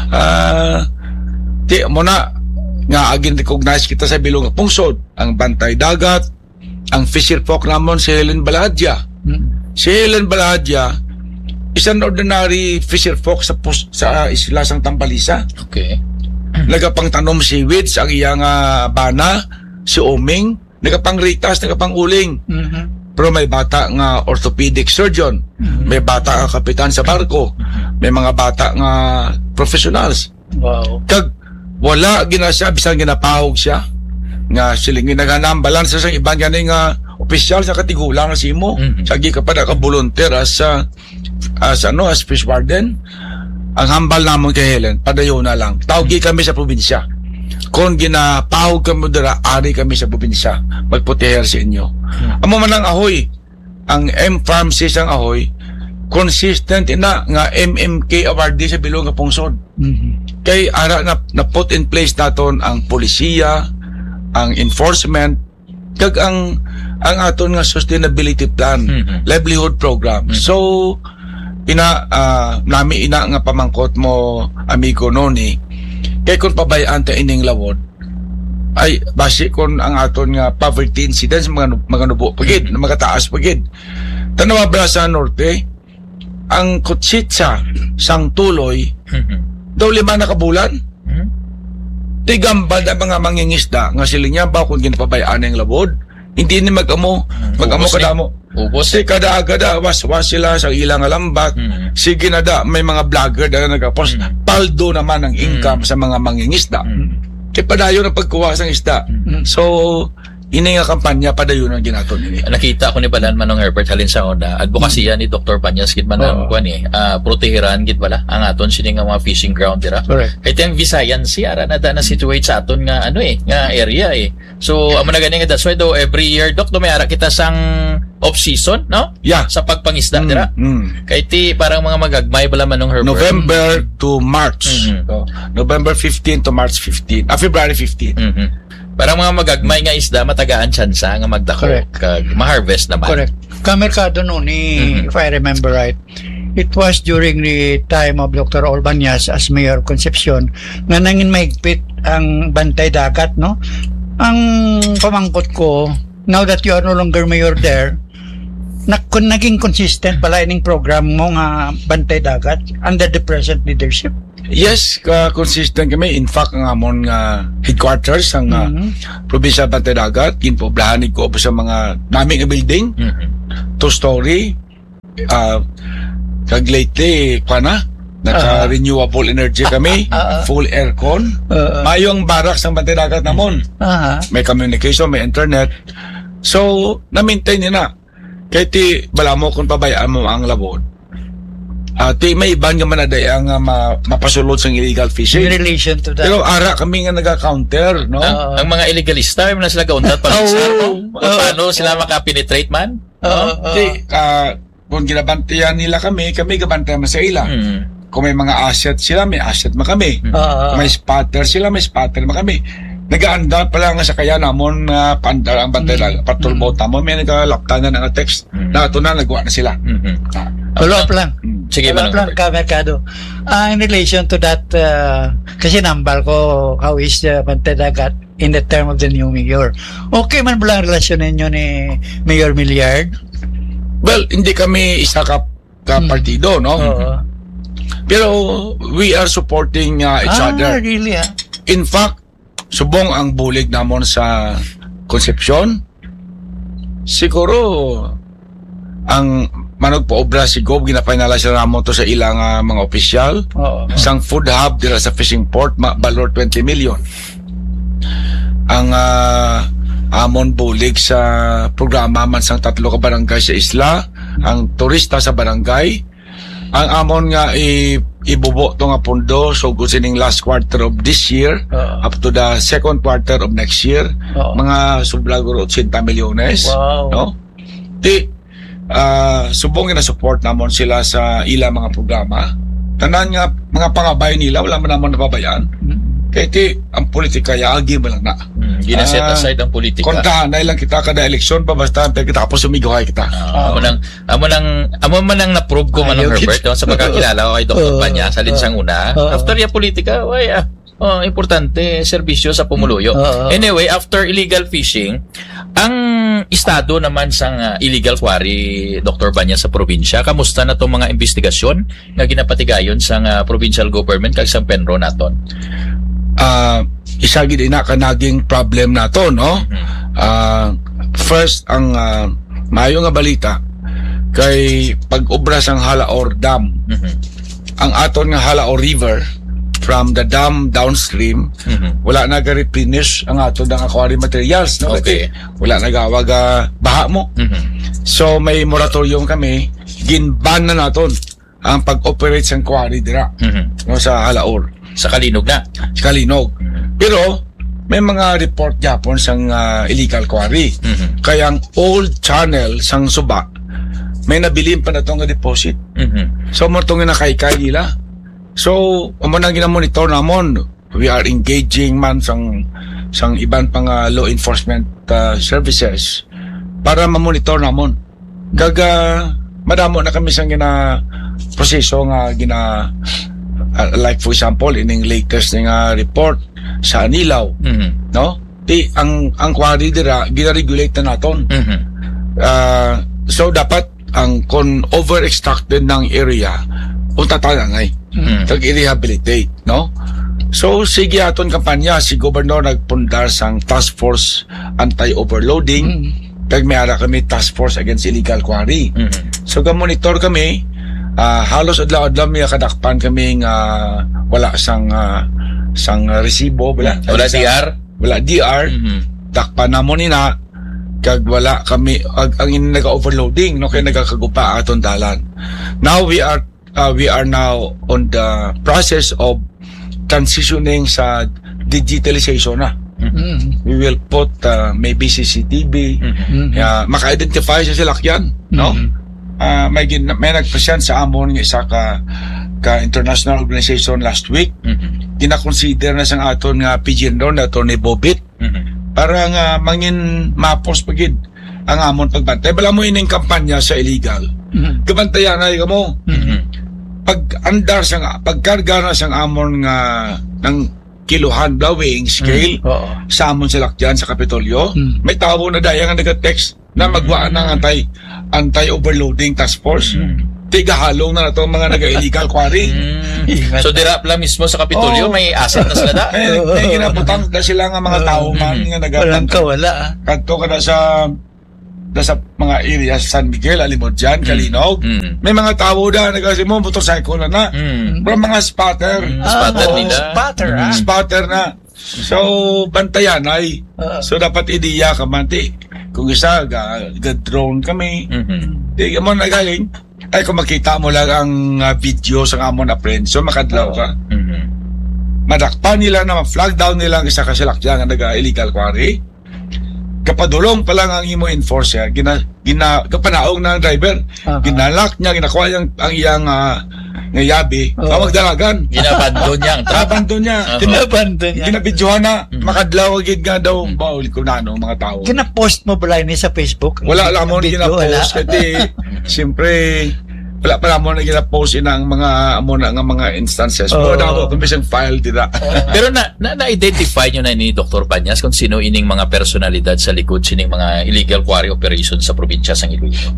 Ah, di mo na nga agin recognize kita sa bilog nga pungsod, ang Bantay Dagat, ang fisher folk namon si Helen Baladya. Mhm. Si Helen Baladya isang ordinary fisher folk sa pus, sa isla sang Tambalisa. Okay. Nagapangtanom si Wits ang iyang uh, bana, si Oming, nagapangritas, nagapang-uling. Mhm. Pero may bata nga orthopedic surgeon, may bata nga kapitan sa barko, may mga bata nga professionals. Wow. Kag wala ginasya bisan ginapahog siya nga siling ginaghanambalan sa sang ibang ganing nga opisyal sa katigulang nga simo. Mhm. Sagi ka pa ka volunteer as uh, as ano as fish warden. Ang hambal namon kay Helen, padayon na lang. Tawgi kami sa probinsya. Kung ginapahog kami dira, ari kami sa probinsya. Magputeher sa inyo. Amo man ang ahoy, ang M-Farm sisang ahoy, consistent ina nga M M K awardee sa bilog nga pungsod. Mhm. Kay ara na, na put in place naton ang polisiya, ang enforcement, kag ang ang aton nga sustainability plan, Mhm. livelihood program. So ina uh, nami ina nga pamangkot mo amigo noni kay kun pabayaan ta ining lawod ay base kon ang aton nga poverty incidence mga mga nubo pagid mm-hmm. mga taas pagid tanawa bra sa norte ang kutsitsa sang tuloy Mhm. daw lima na kabulan Mhm. tigamba da mga mangingisda nga sila niya ba kung ginapabayaan ang lawod hindi ni magamo magamo Ubos ni. kadamo Ubos. si kada agada was-was sila sa ilang lambat. Mhm. Sige na da, may mga vlogger na nagapos. Mm. Paldo naman ang income sa mga mangingisda. Mhm. Kaya padayon ang pagkuha sa isda. Mhm. So, ini nga kampanya padayon ang ginaton ini. Nakita ko ni Balan Manong Herbert halin sa una advokasya ni Doctor Panyas gid man ang Oo. kuan eh ah, proteheran gid bala ang aton sini nga mga fishing ground dira. Correct. Kay tiyang Visayan si ara na da na situate sa aton nga ano eh nga area eh. So amo na gani nga that's why do every year Doc do may ara kita sang off season no? Yeah. Sa pagpangisda dira. Mm. Kay ti parang mga magagmay bala Manong Herbert. November to March. Mhm. So, November fifteenth to March fifteenth. Ah, February fifteenth. Mhm. Parang mga magagmay nga isda matagaan tsansa nga magdako Correct. kag ma-harvest naman. Correct. Kamerkado noon ni, Mhm. if I remember right, it was during the time of Doctor Olbanyas as Mayor of Concepcion na nangin mahigpit ang Bantay Dagat, no? Ang pamangkot ko, now that you are no longer mayor there, na, kung naging consistent pala ining program mo nga Bantay Dagat under the present leadership. Yes, ka consistent kami. In fact, ang amon nga headquarters ang uh, Mhm. probinsya Bantay Dagat, ginpobrahan ko po sa mga naming nga building. Mhm. Two-story, uh, kag lately, pa na, naka-renewable energy kami, Ah, ah. full aircon, Uh, mayo ang barracks ng Bantay Dagat namon, aha. may communication, may internet, so, na-maintain niya na, kaya ti, bala mo kung pabayaan mo ang labod, uh, ti may iban nga manadaya nga ma, mapasulod sa illegal fishing. In relation to that. Pero ara kami nga naga-counter, no? ang, ang mga illegalista, yung na sila kauntat pa Oo. oh, paano sila makapenetrate man? Oo, oo. Ti, uh, kung ginabantayan nila kami, kami gabantayan sa ila. Mm. Kung may mga asset sila, may asset ma kami. Oo. Kung may spotter sila, may spotter ma kami. Nagaandar pala nga sa kaya namon na uh, pandar ang bantay mm. patrol boat namon, may nagalaptanan ng text Mm. na ito na nagawa na sila. Mm-hmm. Ah. Follow-up lang. Sige, Follow-up Manong lang ka, Mercado. Uh, in relation to that, uh, kasi nambal ko, how is the Pantadagat in the term of the new mayor? Okay man ba lang relasyon ninyo ni Mayor Milliard? Well, hindi kami isa ka, ka Hmm. partido, no? Oo. Pero we are supporting uh, each Ah, other. really, ah? In fact, subong ang bulig namon sa Concepcion. Siguro ang manog pa obra si Gob ginapainala sila namon to sa ilang uh, mga opisyal. Oo. Sang food hub dira sa fishing port ma valor twenty million. Ang uh, amon bulig sa programa man sang tatlo ka barangay sa isla, ang turista sa barangay, ang amon nga i ibubo to nga pondo so gusining last quarter of this year Oo. up to the second quarter of next year, Oo. mga sublaguro eighty milyones. Wow. No? Di uh, subong na support namon sila sa ila mga programa. Tanan nga mga pangabay nila wala man namon napabayaan. Kaya ti ang politika yaagi mo lang na. Mm. Gina-set Ah, aside ang politika. Kontahan na lang kita kada eleksyon pa basta kita tapos sumigaw kita. Ah, amo nang amo nang amo man nang na-prove ko man Ayaw ang Herbert kita. no, sa pagkakilala ko kay Doctor Oo. Banya sa linsang una. Oo. After ya politika, way ah, oh, importante serbisyo sa pumuluyo. Oo. Anyway, after illegal fishing, ang estado naman sang uh, illegal quarry Doctor Banya sa probinsya, kamusta na tong mga investigasyon nga ginapatigayon sang uh, provincial government kag sang Penro naton? uh, isa gid ina ka naging problem nato, no? Uh, first ang uh, maayo nga balita kay pag-obra sang Halaor Dam. Mhm. Ang aton nga Halaor River from the dam downstream Mhm. wala na ga-replenish ang aton nga quarry materials, no? Okay. Kasi wala na gawag uh, baha mo. Mhm. So may moratorium kami, ginban na naton ang pag-operate sang quarry dira, Mhm. no, sa Halaor. Sa Kalinog na. Sa Kalinog. Pero may mga report Japon sang uh, illegal quarry. Mhm. Kaya ang old channel sang Suba may nabilin pa na itong deposit. Mhm. So mo itong nakaikay nila. So amo nang ginamonitor namon. We are engaging man sang sang iban pang uh, law enforcement uh, services para mamonitor namon. Kaga madamo na kami sang gina proseso nga gina uh, like for example ining latest nga report sa Anilaw, Mhm. no? Di ang ang quarry dira gina-regulate na naton. Mhm. Uh, so dapat ang kon over-extracted ng area unta tanangay Mhm. tag i-rehabilitate, no? So sige aton kampanya si Gobernador nagpundar sang task force anti-overloading. Kag may ara kami task force against illegal quarry. Mhm. So ga-monitor kami, ah, halos adlaw-adlaw may kadakpan kami nga wala sang ah, sang ah, resibo, wala Wala D R. wala D R. Mhm. Dakpan namon nina kag wala kami ag, ang in naga-overloading, no, kay nagakagupa aton dalan. Now we are uh, we are now on the process of transitioning sa digitalization na. Mm. We will put uh, maybe C C T V, Mhm. uh, maka-identify sa silakyan, no? Mhm. Uh, may gin, may nagpresent sa amon nga isa ka ka international organization last week. Mhm. Gina-consider na sang aton nga pigeon down na Tony Bobit Mhm. para nga mangin mapos pagid ang amon pagbantay. Bala mo ining kampanya sa illegal. Mhm. Gabantayan na mo. Mhm. Pag andar sang pagkarga na sang amon nga ng kiluhan daw weighing scale Oo. sa amon silakyan sa Kapitolyo, Mm. may tao na daya nga nag-text na magwaan ng anti anti-overloading task force. Tiga halong na na to mga naga-illegal quarry. Mm. So dira pala mismo sa Kapitolyo Oo. may asset na sila da. May, may ginabutang na sila nga mga tao man nga Walang naga kawala, ah. kadto ka na sa na sa mga area sa San Miguel, Alimodjan, Kalinog. Mm. May mga tao da nagasi mo motorcycle na na. Mm. Pero mga spotter. Mm. Spotter Ah, nila. Spotter, ah. Spotter na. So bantayan ay. Ah. So dapat ideya ka man ti. Kung isa ga, ga drone kami. Mhm. Di ka mo nagaling. Ay kung makita mo lang ang uh, video sa amon na friend, so makadlaw ka. Mhm. Madakpan nila na ma-flag down nila ang isa ka silakyan nga naga-illegal quarry. Kapadulong pa lang ang imo enforcer, gina, gina kapanaog na ang driver, Aha. ginalak niya, ginakuha yung, ang iyang uh, ngayabi, Oo. tawag dalagan. Ginabandon niya ang truck. Trabando niya, Oo. Tinabandon niya. ginabidyohan na, Mhm. makadlaw agad nga daw, baul ko na ano, mga tao. Kina-post mo ba ni sa Facebook? Wala lang mo na Video, gina-post, wala. kasi siyempre, wala pa lang mo na gina-post in ang mga, amo na nga mga instances. Oo. Wala ako, kung bisang file, dila. Pero na, na na-identify nyo na ni Doctor Banyas kung sino ining mga personalidad sa likod sining mga illegal quarry operations sa probinsya sang Iloilo.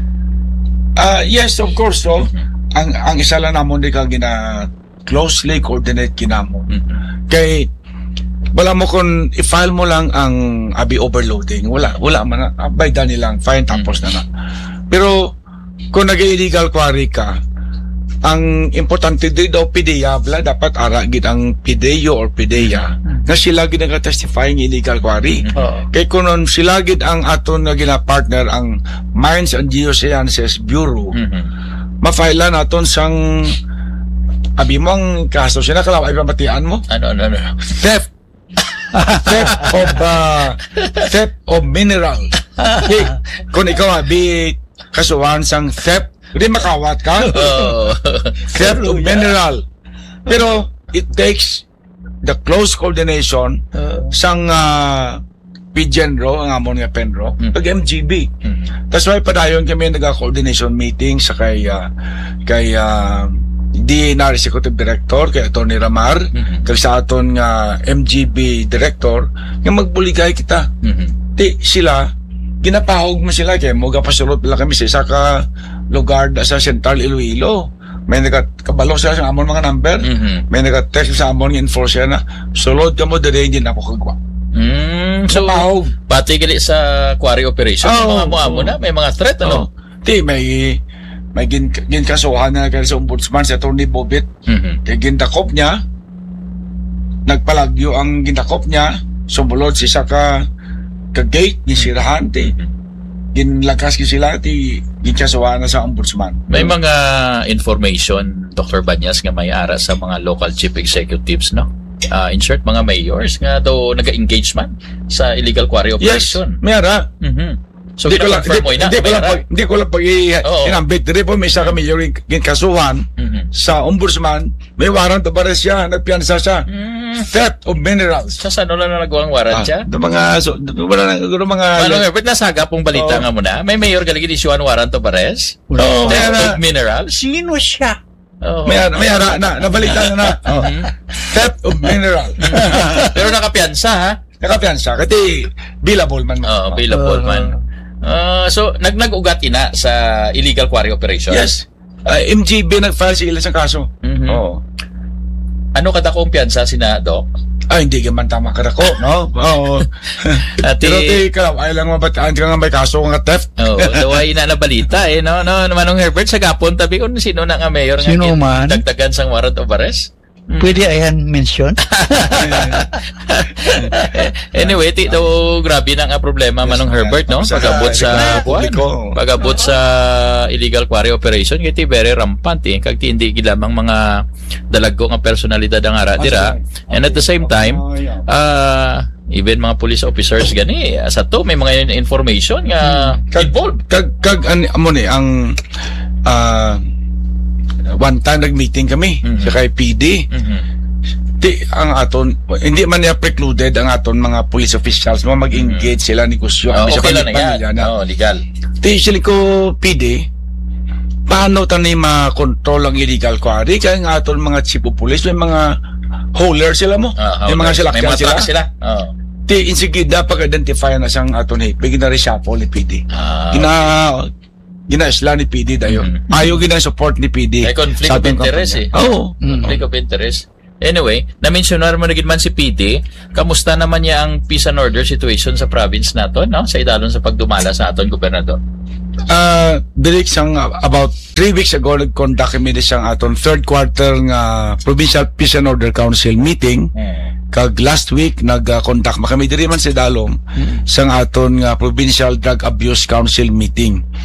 Ah, yes, of course, so, ang ang isa lang namon di ka gina closely coordinate kinamo. Mhm. Kay wala mo kung i-file mo lang ang abi overloading, wala wala man na abay da nilang fine tapos na na. Pero kung nag-illegal quarry ka, ang importante din daw P D E A bla dapat ara gid ang P D E O or P D E A na sila gid nag-testify ng illegal quarry. Oo. Kay kunon sila gid ang aton nga gina-partner ang Mines and Geosciences Bureau. Mhm. Ma-file naton sang abi mo ang kaso siya nakalaw ay pamatian mo Ano, ano, ano. theft theft of uh, theft of mineral. Hey, kung ikaw abi kasuhan sang theft di makawat ka Oh. theft of mineral, pero it takes the close coordination Oo. sang uh, P Genro ang amon nga Penro Mm. pag M G B. Mhm. That's why padayon kami nag-coordination meeting sa kay uh, kay uh, D N R Executive Director kay Atty. Ramar Mhm. kag sa aton nga M G B Director nga magbuligay kita. Mhm. Di sila ginapahog mo sila kay mo gapasulot pala kami sa isa ka lugar da sa Central Iloilo. May nagkabalo sila sa amon mga number. Mhm. May nagka-text sa amon nga enforcer na sulod ka mo dire hindi na ako kagwa. Mm, so, Napahog. pati gali sa quarry operation, Oh, mga mo amo oh. na, may mga threat, ano? Oh. Di may may gin ginkasuhan na kay sa ombudsman sa Atty. Bobit. Mhm. Kay gindakop niya, nagpalagyo ang gindakop niya, sumulod si sa ka ka gate ni sirahan ti ginlakas ki sila ti ginkasuhan na sa ombudsman. May mga information, Doctor Banyas, nga may ara sa mga local chief executives, no? Uh, in short, mga mayors nga daw nag-engage man sa illegal quarry Yes, operation. may ara. Mhm. So, Hindi ko lang confirm mo hindi, ina, hindi ko may lang ara? pag hindi ko lang pag Oo. inambit dire po may isa ka mayor ginkasuhan Mhm. sa ombudsman, may warrant of arrest siya, nagpiyansa siya. Mm. Theft of minerals. Sa saan na nagawang warrant siya? Ah, mga so, wala na siguro mga Ano nga, ba't nasaga pong balita Oo. nga muna? May mayor galigid issuean warrant of arrest? Oo, may Theft ara, of minerals? Sino siya? Oo. may ara, may ara na, nabalita na na. Oh. Mhm. Theft of mineral. Pero nakapiyansa, ha? Nakapiyansa, kasi billable man. Oo, billable Oo. man. Ah, so, nag nag-ugat ina sa illegal quarry operation? Yes. Uh, M G B nag-file sila sa kaso. Mhm. Oo. Ano kada kong piyansa sina Doc? Ay, hindi ka man tama ka ko, no? Oo. Ati, Pero di ka, ay lang mabataan ka nga may kaso nga theft. oh, daway na na balita eh, no? No, Manong Herbert, sa gapon, tabi ko sino na nga mayor nga Sino kin- man? dagdagan sang warrant of arrest? Mm. Pwede ayan mention? Anyway, ti to grabe na nga problema Manong Herbert, no? Sa- Pagabot sa sa publiko. pagabot sa illegal quarry operation, kiti very rampant eh. Kag ti hindi gilamang mga dalaggo nga personalidad ang ara dira. And at the same time, uh, even mga police officers gani sa to may mga information nga Kag, involved. kag, kag, an, amo ni, ang, ah, one time nag-meeting kami Mhm. sa kay P D. Mhm. Di, ang aton, hindi man niya precluded ang aton mga police officials mo mag-engage sila negosyo. Oh, Sa okay lang na pamilya yan. na. Oh, legal. Di, sila ko P D, paano tayo ma-control ang illegal quarry? Kaya nga aton mga chief of police, may mga hauler sila mo. Ah, may okay. mga silakyan May mga sila. truck sila. Oh. Di, insigida pag-identify na siyang aton hipi, gina-reshuffle ni P D. Ah, Gina, gina-isla ni P D dayo. Mhm. Ayaw gina-support ni P D. May conflict sa of atong interest eh. kampanya. Oo. Conflict of interest. Anyway, na-mentionar mo na gid man si P D, kamusta naman niya ang peace and order situation sa province naton, no? Sa idalon sa pagdumala sa aton gobernador. Uh, direct sang uh, about three weeks ago nag-conduct kami na siyang aton third quarter nga Provincial Peace and Order Council meeting. Kag last week nag-conduct uh, kami diri man sa Dalom sang aton nga Provincial Drug Abuse Council meeting.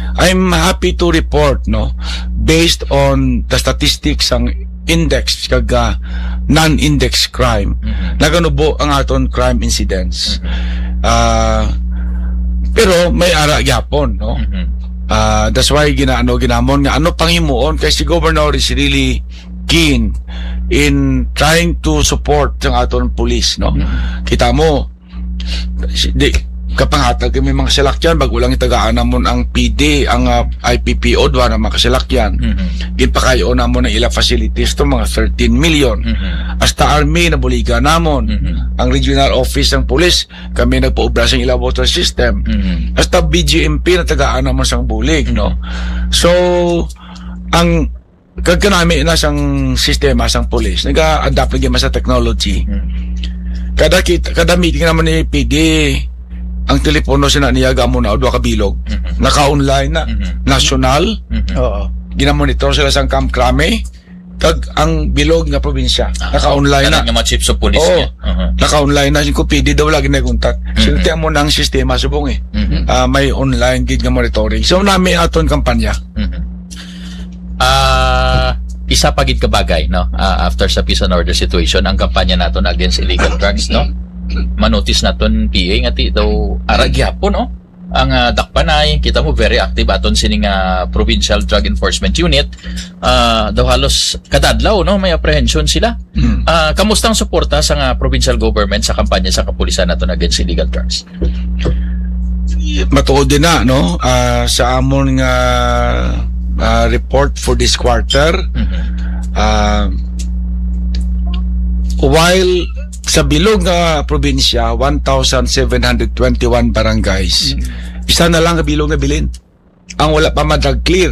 I'm happy to report, no, based on the statistics ang index kag uh, non-index crime, mm-hmm. naganubo ang aton crime incidents. Mm-hmm. Uh, pero may ara gyapon, no. Mm-hmm. Uh, that's why ginaano ginamon nga ano panghimuon kay si Governor is really keen in trying to support ang aton police, no. Mm-hmm. Kita mo di kapangatag kami mga salakyan bago lang itagaan namon ang P D ang uh, I P P O dwa na mga salakyan. Mm-hmm. Ginpakayo namon ang ila facilities to mga thirteen million. Mm-hmm. Hasta army na buliga namon. Mm-hmm. Ang regional office ng police kami nagpaubra sa ila water system. Mm-hmm. Hasta B G M P na tagaan namon sang bulig, mm-hmm. no. So ang kagkanami na sang sistema sang police naga-adapt lagi sa technology. Mm-hmm. Kada kita kada meeting naman ni P D ang telepono sina niya gamo na udwa ka bilog. Mm-hmm. Naka-online na, mm-hmm. national. Mm-hmm. Oo. Ginamonitor sila sang Camp Crame kag ang bilog nga probinsya. Ah, naka-online na. Nga mga chiefs of police niya. Uh-huh. Naka-online na ko P D daw lagi na kontak. Mm-hmm. Sinti mo nang sistema subong eh. Mm-hmm. Uh, may online gid nga monitoring. So nami aton kampanya. Mhm. Ah uh, isa pa gid ka bagay, no, uh, after sa peace and order situation ang kampanya naton against illegal drugs, no, manotis naton P A nga ti daw aragyapon, no, ang uh, dakpanay kita mo very active aton sining uh, Provincial Drug Enforcement Unit, uh, daw halos kadadlaw, no, may apprehension sila. Mm. Uh, kamusta ang suporta sa uh, provincial government sa kampanya sa kapulisan naton against illegal drugs? Matuod din na, no, uh, sa amon nga Uh, report for this quarter. Mm-hmm. uh, while sa bilog nga probinsya one thousand seven hundred twenty-one barangays, mm-hmm. isa na lang ka bilog nga bilin ang wala pa madrag clear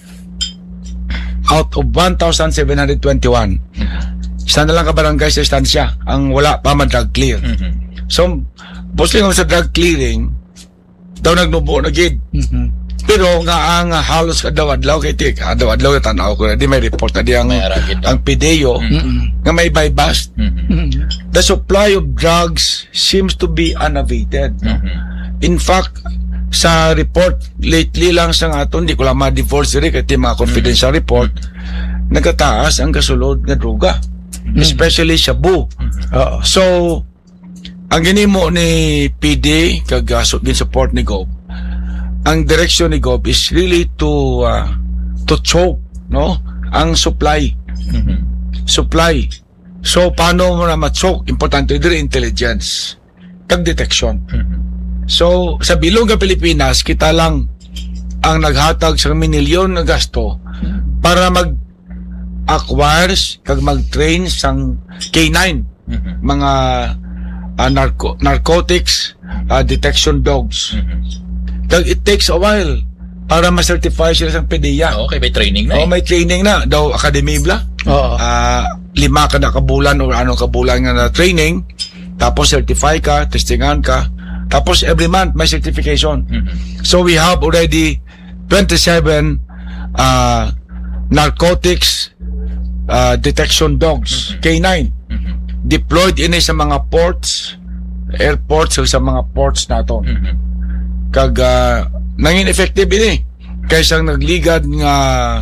out of one thousand seven hundred twenty-one. Mm-hmm. Isa na lang ka barangay sa istansya ang wala pa madrag clear. Mm-hmm. So mostly nga sa drug clearing daw nagnubo na gid. Mm-hmm. Pero nga ang uh, halos kadlaw-adlaw kay tik, kadlaw-adlaw tanaw ko na di may report na di ang, ang P D E O mm-hmm. nga may buy bust. Mm-hmm. The supply of drugs seems to be unabated. Mm-hmm. In fact, sa report lately lang sa aton, di ko lang ma-divorce rin kaya mga confidential mm-hmm. report, nagataas ang kasulod nga droga. Mm-hmm. Especially shabu. Mm-hmm. So, ang ginimo ni P D kag uh, support ni Gov, ang direksyon ni Gov is really to uh, to choke, no, ang supply. Mm-hmm. Supply. So paano mo na ma-choke? Importante din intelligence kag detection. Mm-hmm. So sa bilog nga Pilipinas kita lang ang naghatag sa milyon na gasto mm-hmm. para mag acquire kag mag-train sang K nine, mm-hmm. mga uh, narco- narcotics uh, detection dogs. Mm-hmm. It takes a while para ma-certify sila sa P D E A. Okay, may training na. Oh, eh. may training na. Daw academy bla. Oo. Uh, lima ka na kabulan o anong kabulan nga na training. Tapos certify ka, testingan ka. Tapos every month may certification. Mm-hmm. So we have already twenty-seven uh, narcotics uh, detection dogs, mm-hmm. K nine, mm-hmm. deployed in sa mga ports, airports o sa mga ports nato. Mm-hmm. Kag uh, nangin effective ini kaysa nagligad nga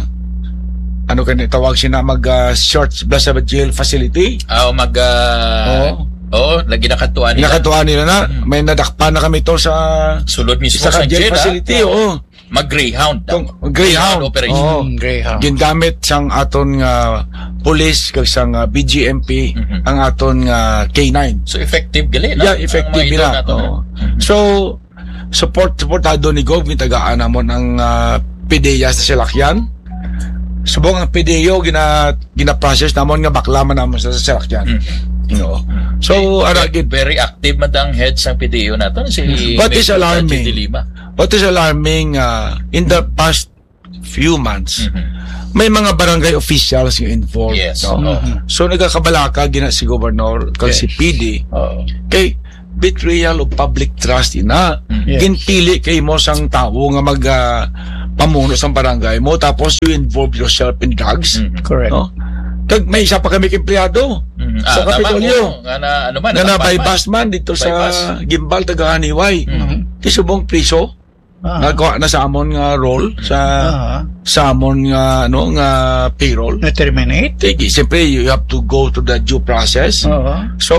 ano kani tawag sina mag uh, short blast jail facility. Ah, uh, mag uh, oh, oh lagi nakatuan nila. Nakatuan nila na. Mm-hmm. May nadakpan na kami to sa sulod mismo sa jail, jail facility. Oo. Oh. Mag Greyhound. Tong, Greyhound operation. Oh, Greyhound. Gingamit sang aton nga police kag sang uh, B G M P, mm-hmm. ang aton nga K nine. So effective gali na. Yeah, effective nila. Oh. Mm-hmm. So support supportado ni Gov gitagaan namon ang uh, P D E A sa Silakyan. Subong ang P D E O gina gina-process namon nga baklaman namon sa Silakyan. Mm-hmm. You know. So ara okay, very active madang head sa P D E O naton si What is alarming? What is alarming uh, in the past few months, mm-hmm. may mga barangay officials yung involved. Yes. No? Mm-hmm. So nagakabalaka gina si Governor kag yes. si P D. Uh-oh. Kay betrayal of public trust ina. Yes. Ginpili kay mo sang tawo nga mag uh, pamuno sang barangay mo tapos you involve yourself in drugs. Mm-hmm. Correct. No? Kag may isa pa kami empleyado mm-hmm. sa ah, Kapitolyo. Nga na ano man, nga na bypass man dito bypass. Sa Gimbal taga Haniway. Mm-hmm. Kisubong priso. Ah. Nagkuha na sa amon nga role sa Ah. sa amon nga ano nga payroll. Na-terminate? Tigi, siyempre you have to go to the due process. Oo. So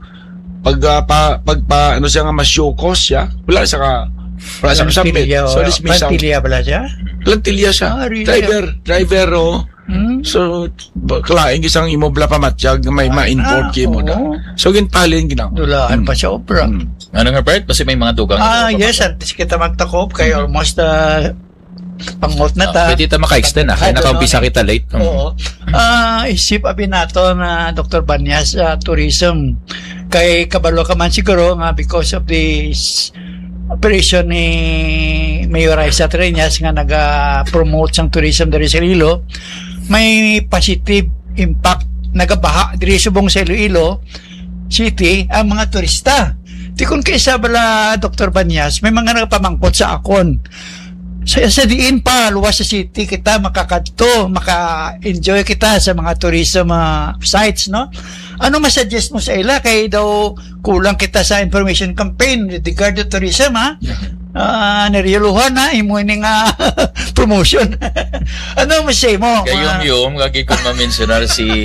pag uh, pa, pag pa, ano siya nga mas-show cause siya, wala siya ka wala siya kasabit. So dismiss out. Plantilya pala siya? Plantilya siya. Ah, really? Driver, driver oh. Hmm? So klaing isang imobla pa matiyag na may ma-import Ah, kimo na. oo. So ginpalin ginawa. Dulaan pa siya obra. Mm. Ano nga, Bert? Kasi may mga dugang. Ah, yes, antes kita magtakop kay almost uh, pangot na ta. Ah, pwede ta maka-extend ah. Kaya nakaumpisa kita late. Mm. Oo. Ah, isip abi nato na Doctor Banyas sa tourism. Kay kabalo ka man siguro nga because of this operation ni Mayor Raisa Treñas nga naga-promote sang tourism diri sa Iloilo, may positive impact nagabaha diri subong sa Iloilo City ang mga turista. Di kun kaysa bala Doctor Banyas, may mga nagpamangkot sa akon. Sa, sa diin pa, luwas sa city kita makakadto, maka-enjoy kita sa mga tourism uh, sites, no? Ano masuggest mo sa ila? Kay daw kulang kita sa information campaign with regard to tourism, ha? Uh, nariyaluhan na, imo ini nga promotion. Ano masay mo? Kaya yung yung, kagi ko ma-mentionar si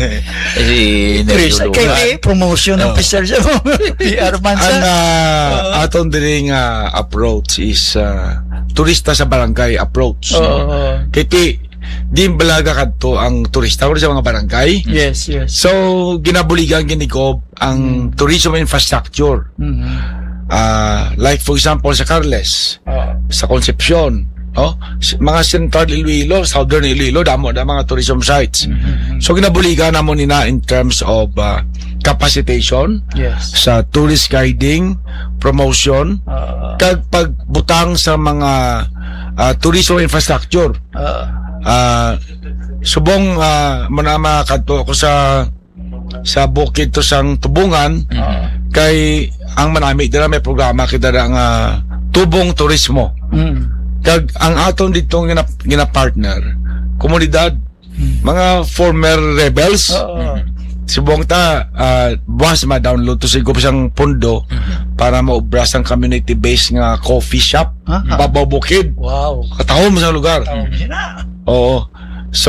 si Turista, kay Neryo may promotion officer sa P R man sa. Ang uh, aton diri nga approach is uh, turista sa barangay approach. Oo. No? Kaya di balaga kadto ang turista ko sa mga barangay. Yes, yes. So ginabuligan ginikob ang mm. tourism infrastructure. Mm-hmm. Uh, like for example sa Carles, Uh, sa Concepcion, no? Mga Central Iloilo, Southern Iloilo, damo na mga tourism sites. mm-hmm. So ginabuligan namo nina in terms of uh, capacitation Yes. sa tourist guiding, promotion, Uh, kag pagbutang sa mga uh, tourism infrastructure. uh, Uh, subong uh, manama kadto ako sa sa bukid to sang Tubungan, Mm. kay ang manami dira may programa kita nga uh, tubong turismo. mm. Kag ang aton dito gina, gina partner komunidad, mga former rebels. Oo. Subong ta uh, buwas ma-download to siguro sang pondo para maubras ang community based nga coffee shop Ah. babaw bukid Wow. katahom sa lugar. Tawag sila. Oo. So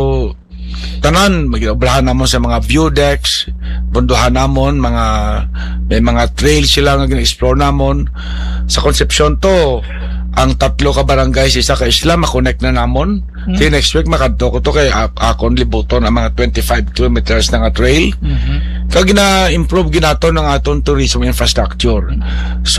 tanan magiobrahan namon sa mga view decks, bunduhan namon mga may mga trail sila nga gina-explore namon sa Concepcion to. Ang tatlo ka barangay sa isa ka isla ma-connect na namon. Hmm. Di next week makadto ko to kay a- akon libuton ang mga twenty-five kilometers na nga trail. Mhm. Kag gina-improve ginato ng aton tourism infrastructure. So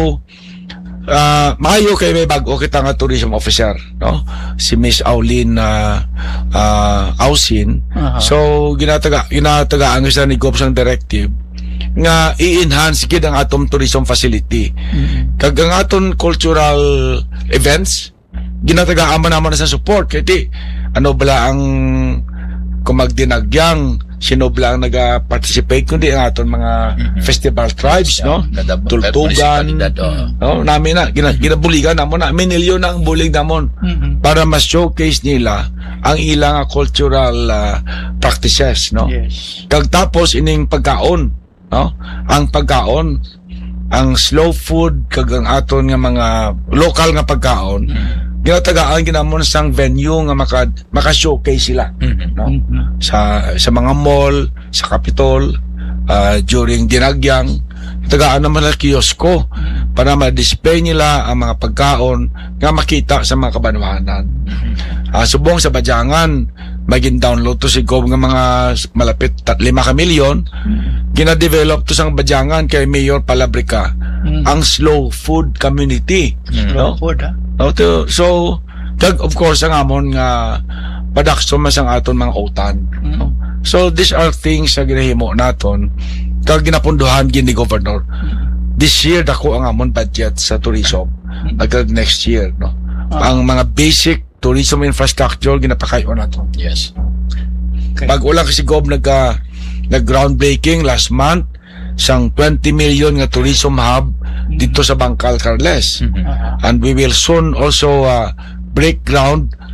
uh, maayo kay may bag-o kita nga tourism officer, no? Si Miss Aulin uh, uh, Ausin. Aha. So ginataga ginatagaan sa ni Gov sang directive nga i-enhance gid ang atom tourism facility. Mhm. Kag ang aton cultural events ginatagaan man naman sa support kay di ano bala ang kung magdinagyang sino bala ang naga-participate kundi ang aton mga Mhm. festival tribes, no? Nadab- Tultugan, municipalidad, oo. no? Namin na gina, ginabuligan namon na minilyon na ang bulig namon Mhm. para mas showcase nila ang ilang cultural uh, practices, no? Yes. Kag tapos ining pagkaon, no? Ang pagkaon, ang slow food kag ang aton nga mga local nga pagkaon, ginatagaan ginamon sang venue nga maka maka-showcase sila, Mhm. no? Mhm. Sa sa mga mall, sa Capitol, uh, during dinagyang tagaan naman ang kiosko para ma-display nila ang mga pagkaon nga makita sa mga kabanwahanan. Uh, subong sa Badyangan, maging download to si Gov nga mga malapit tat lima ka milyon, gina-develop to sang Badyangan kay Mayor Palabrica Mm. ang slow food community. Mhm. No? Food, ha? No, to, so, kag of course ang amon nga production mas ang aton mga utan. Mm. So these are things na ginahimo naton kag ginapunduhan gid ni Governor. This year dako ang amon budget sa tourism. Agad next year, no. Ang mga basic tourism infrastructure ginapakayo naton. Yes. Okay. Pag ulang kasi Gov nagka nag groundbreaking last month sang twenty million nga tourism hub dito sa Bangkal, Carles. Mhm. Ah. And we will soon also uh, break ground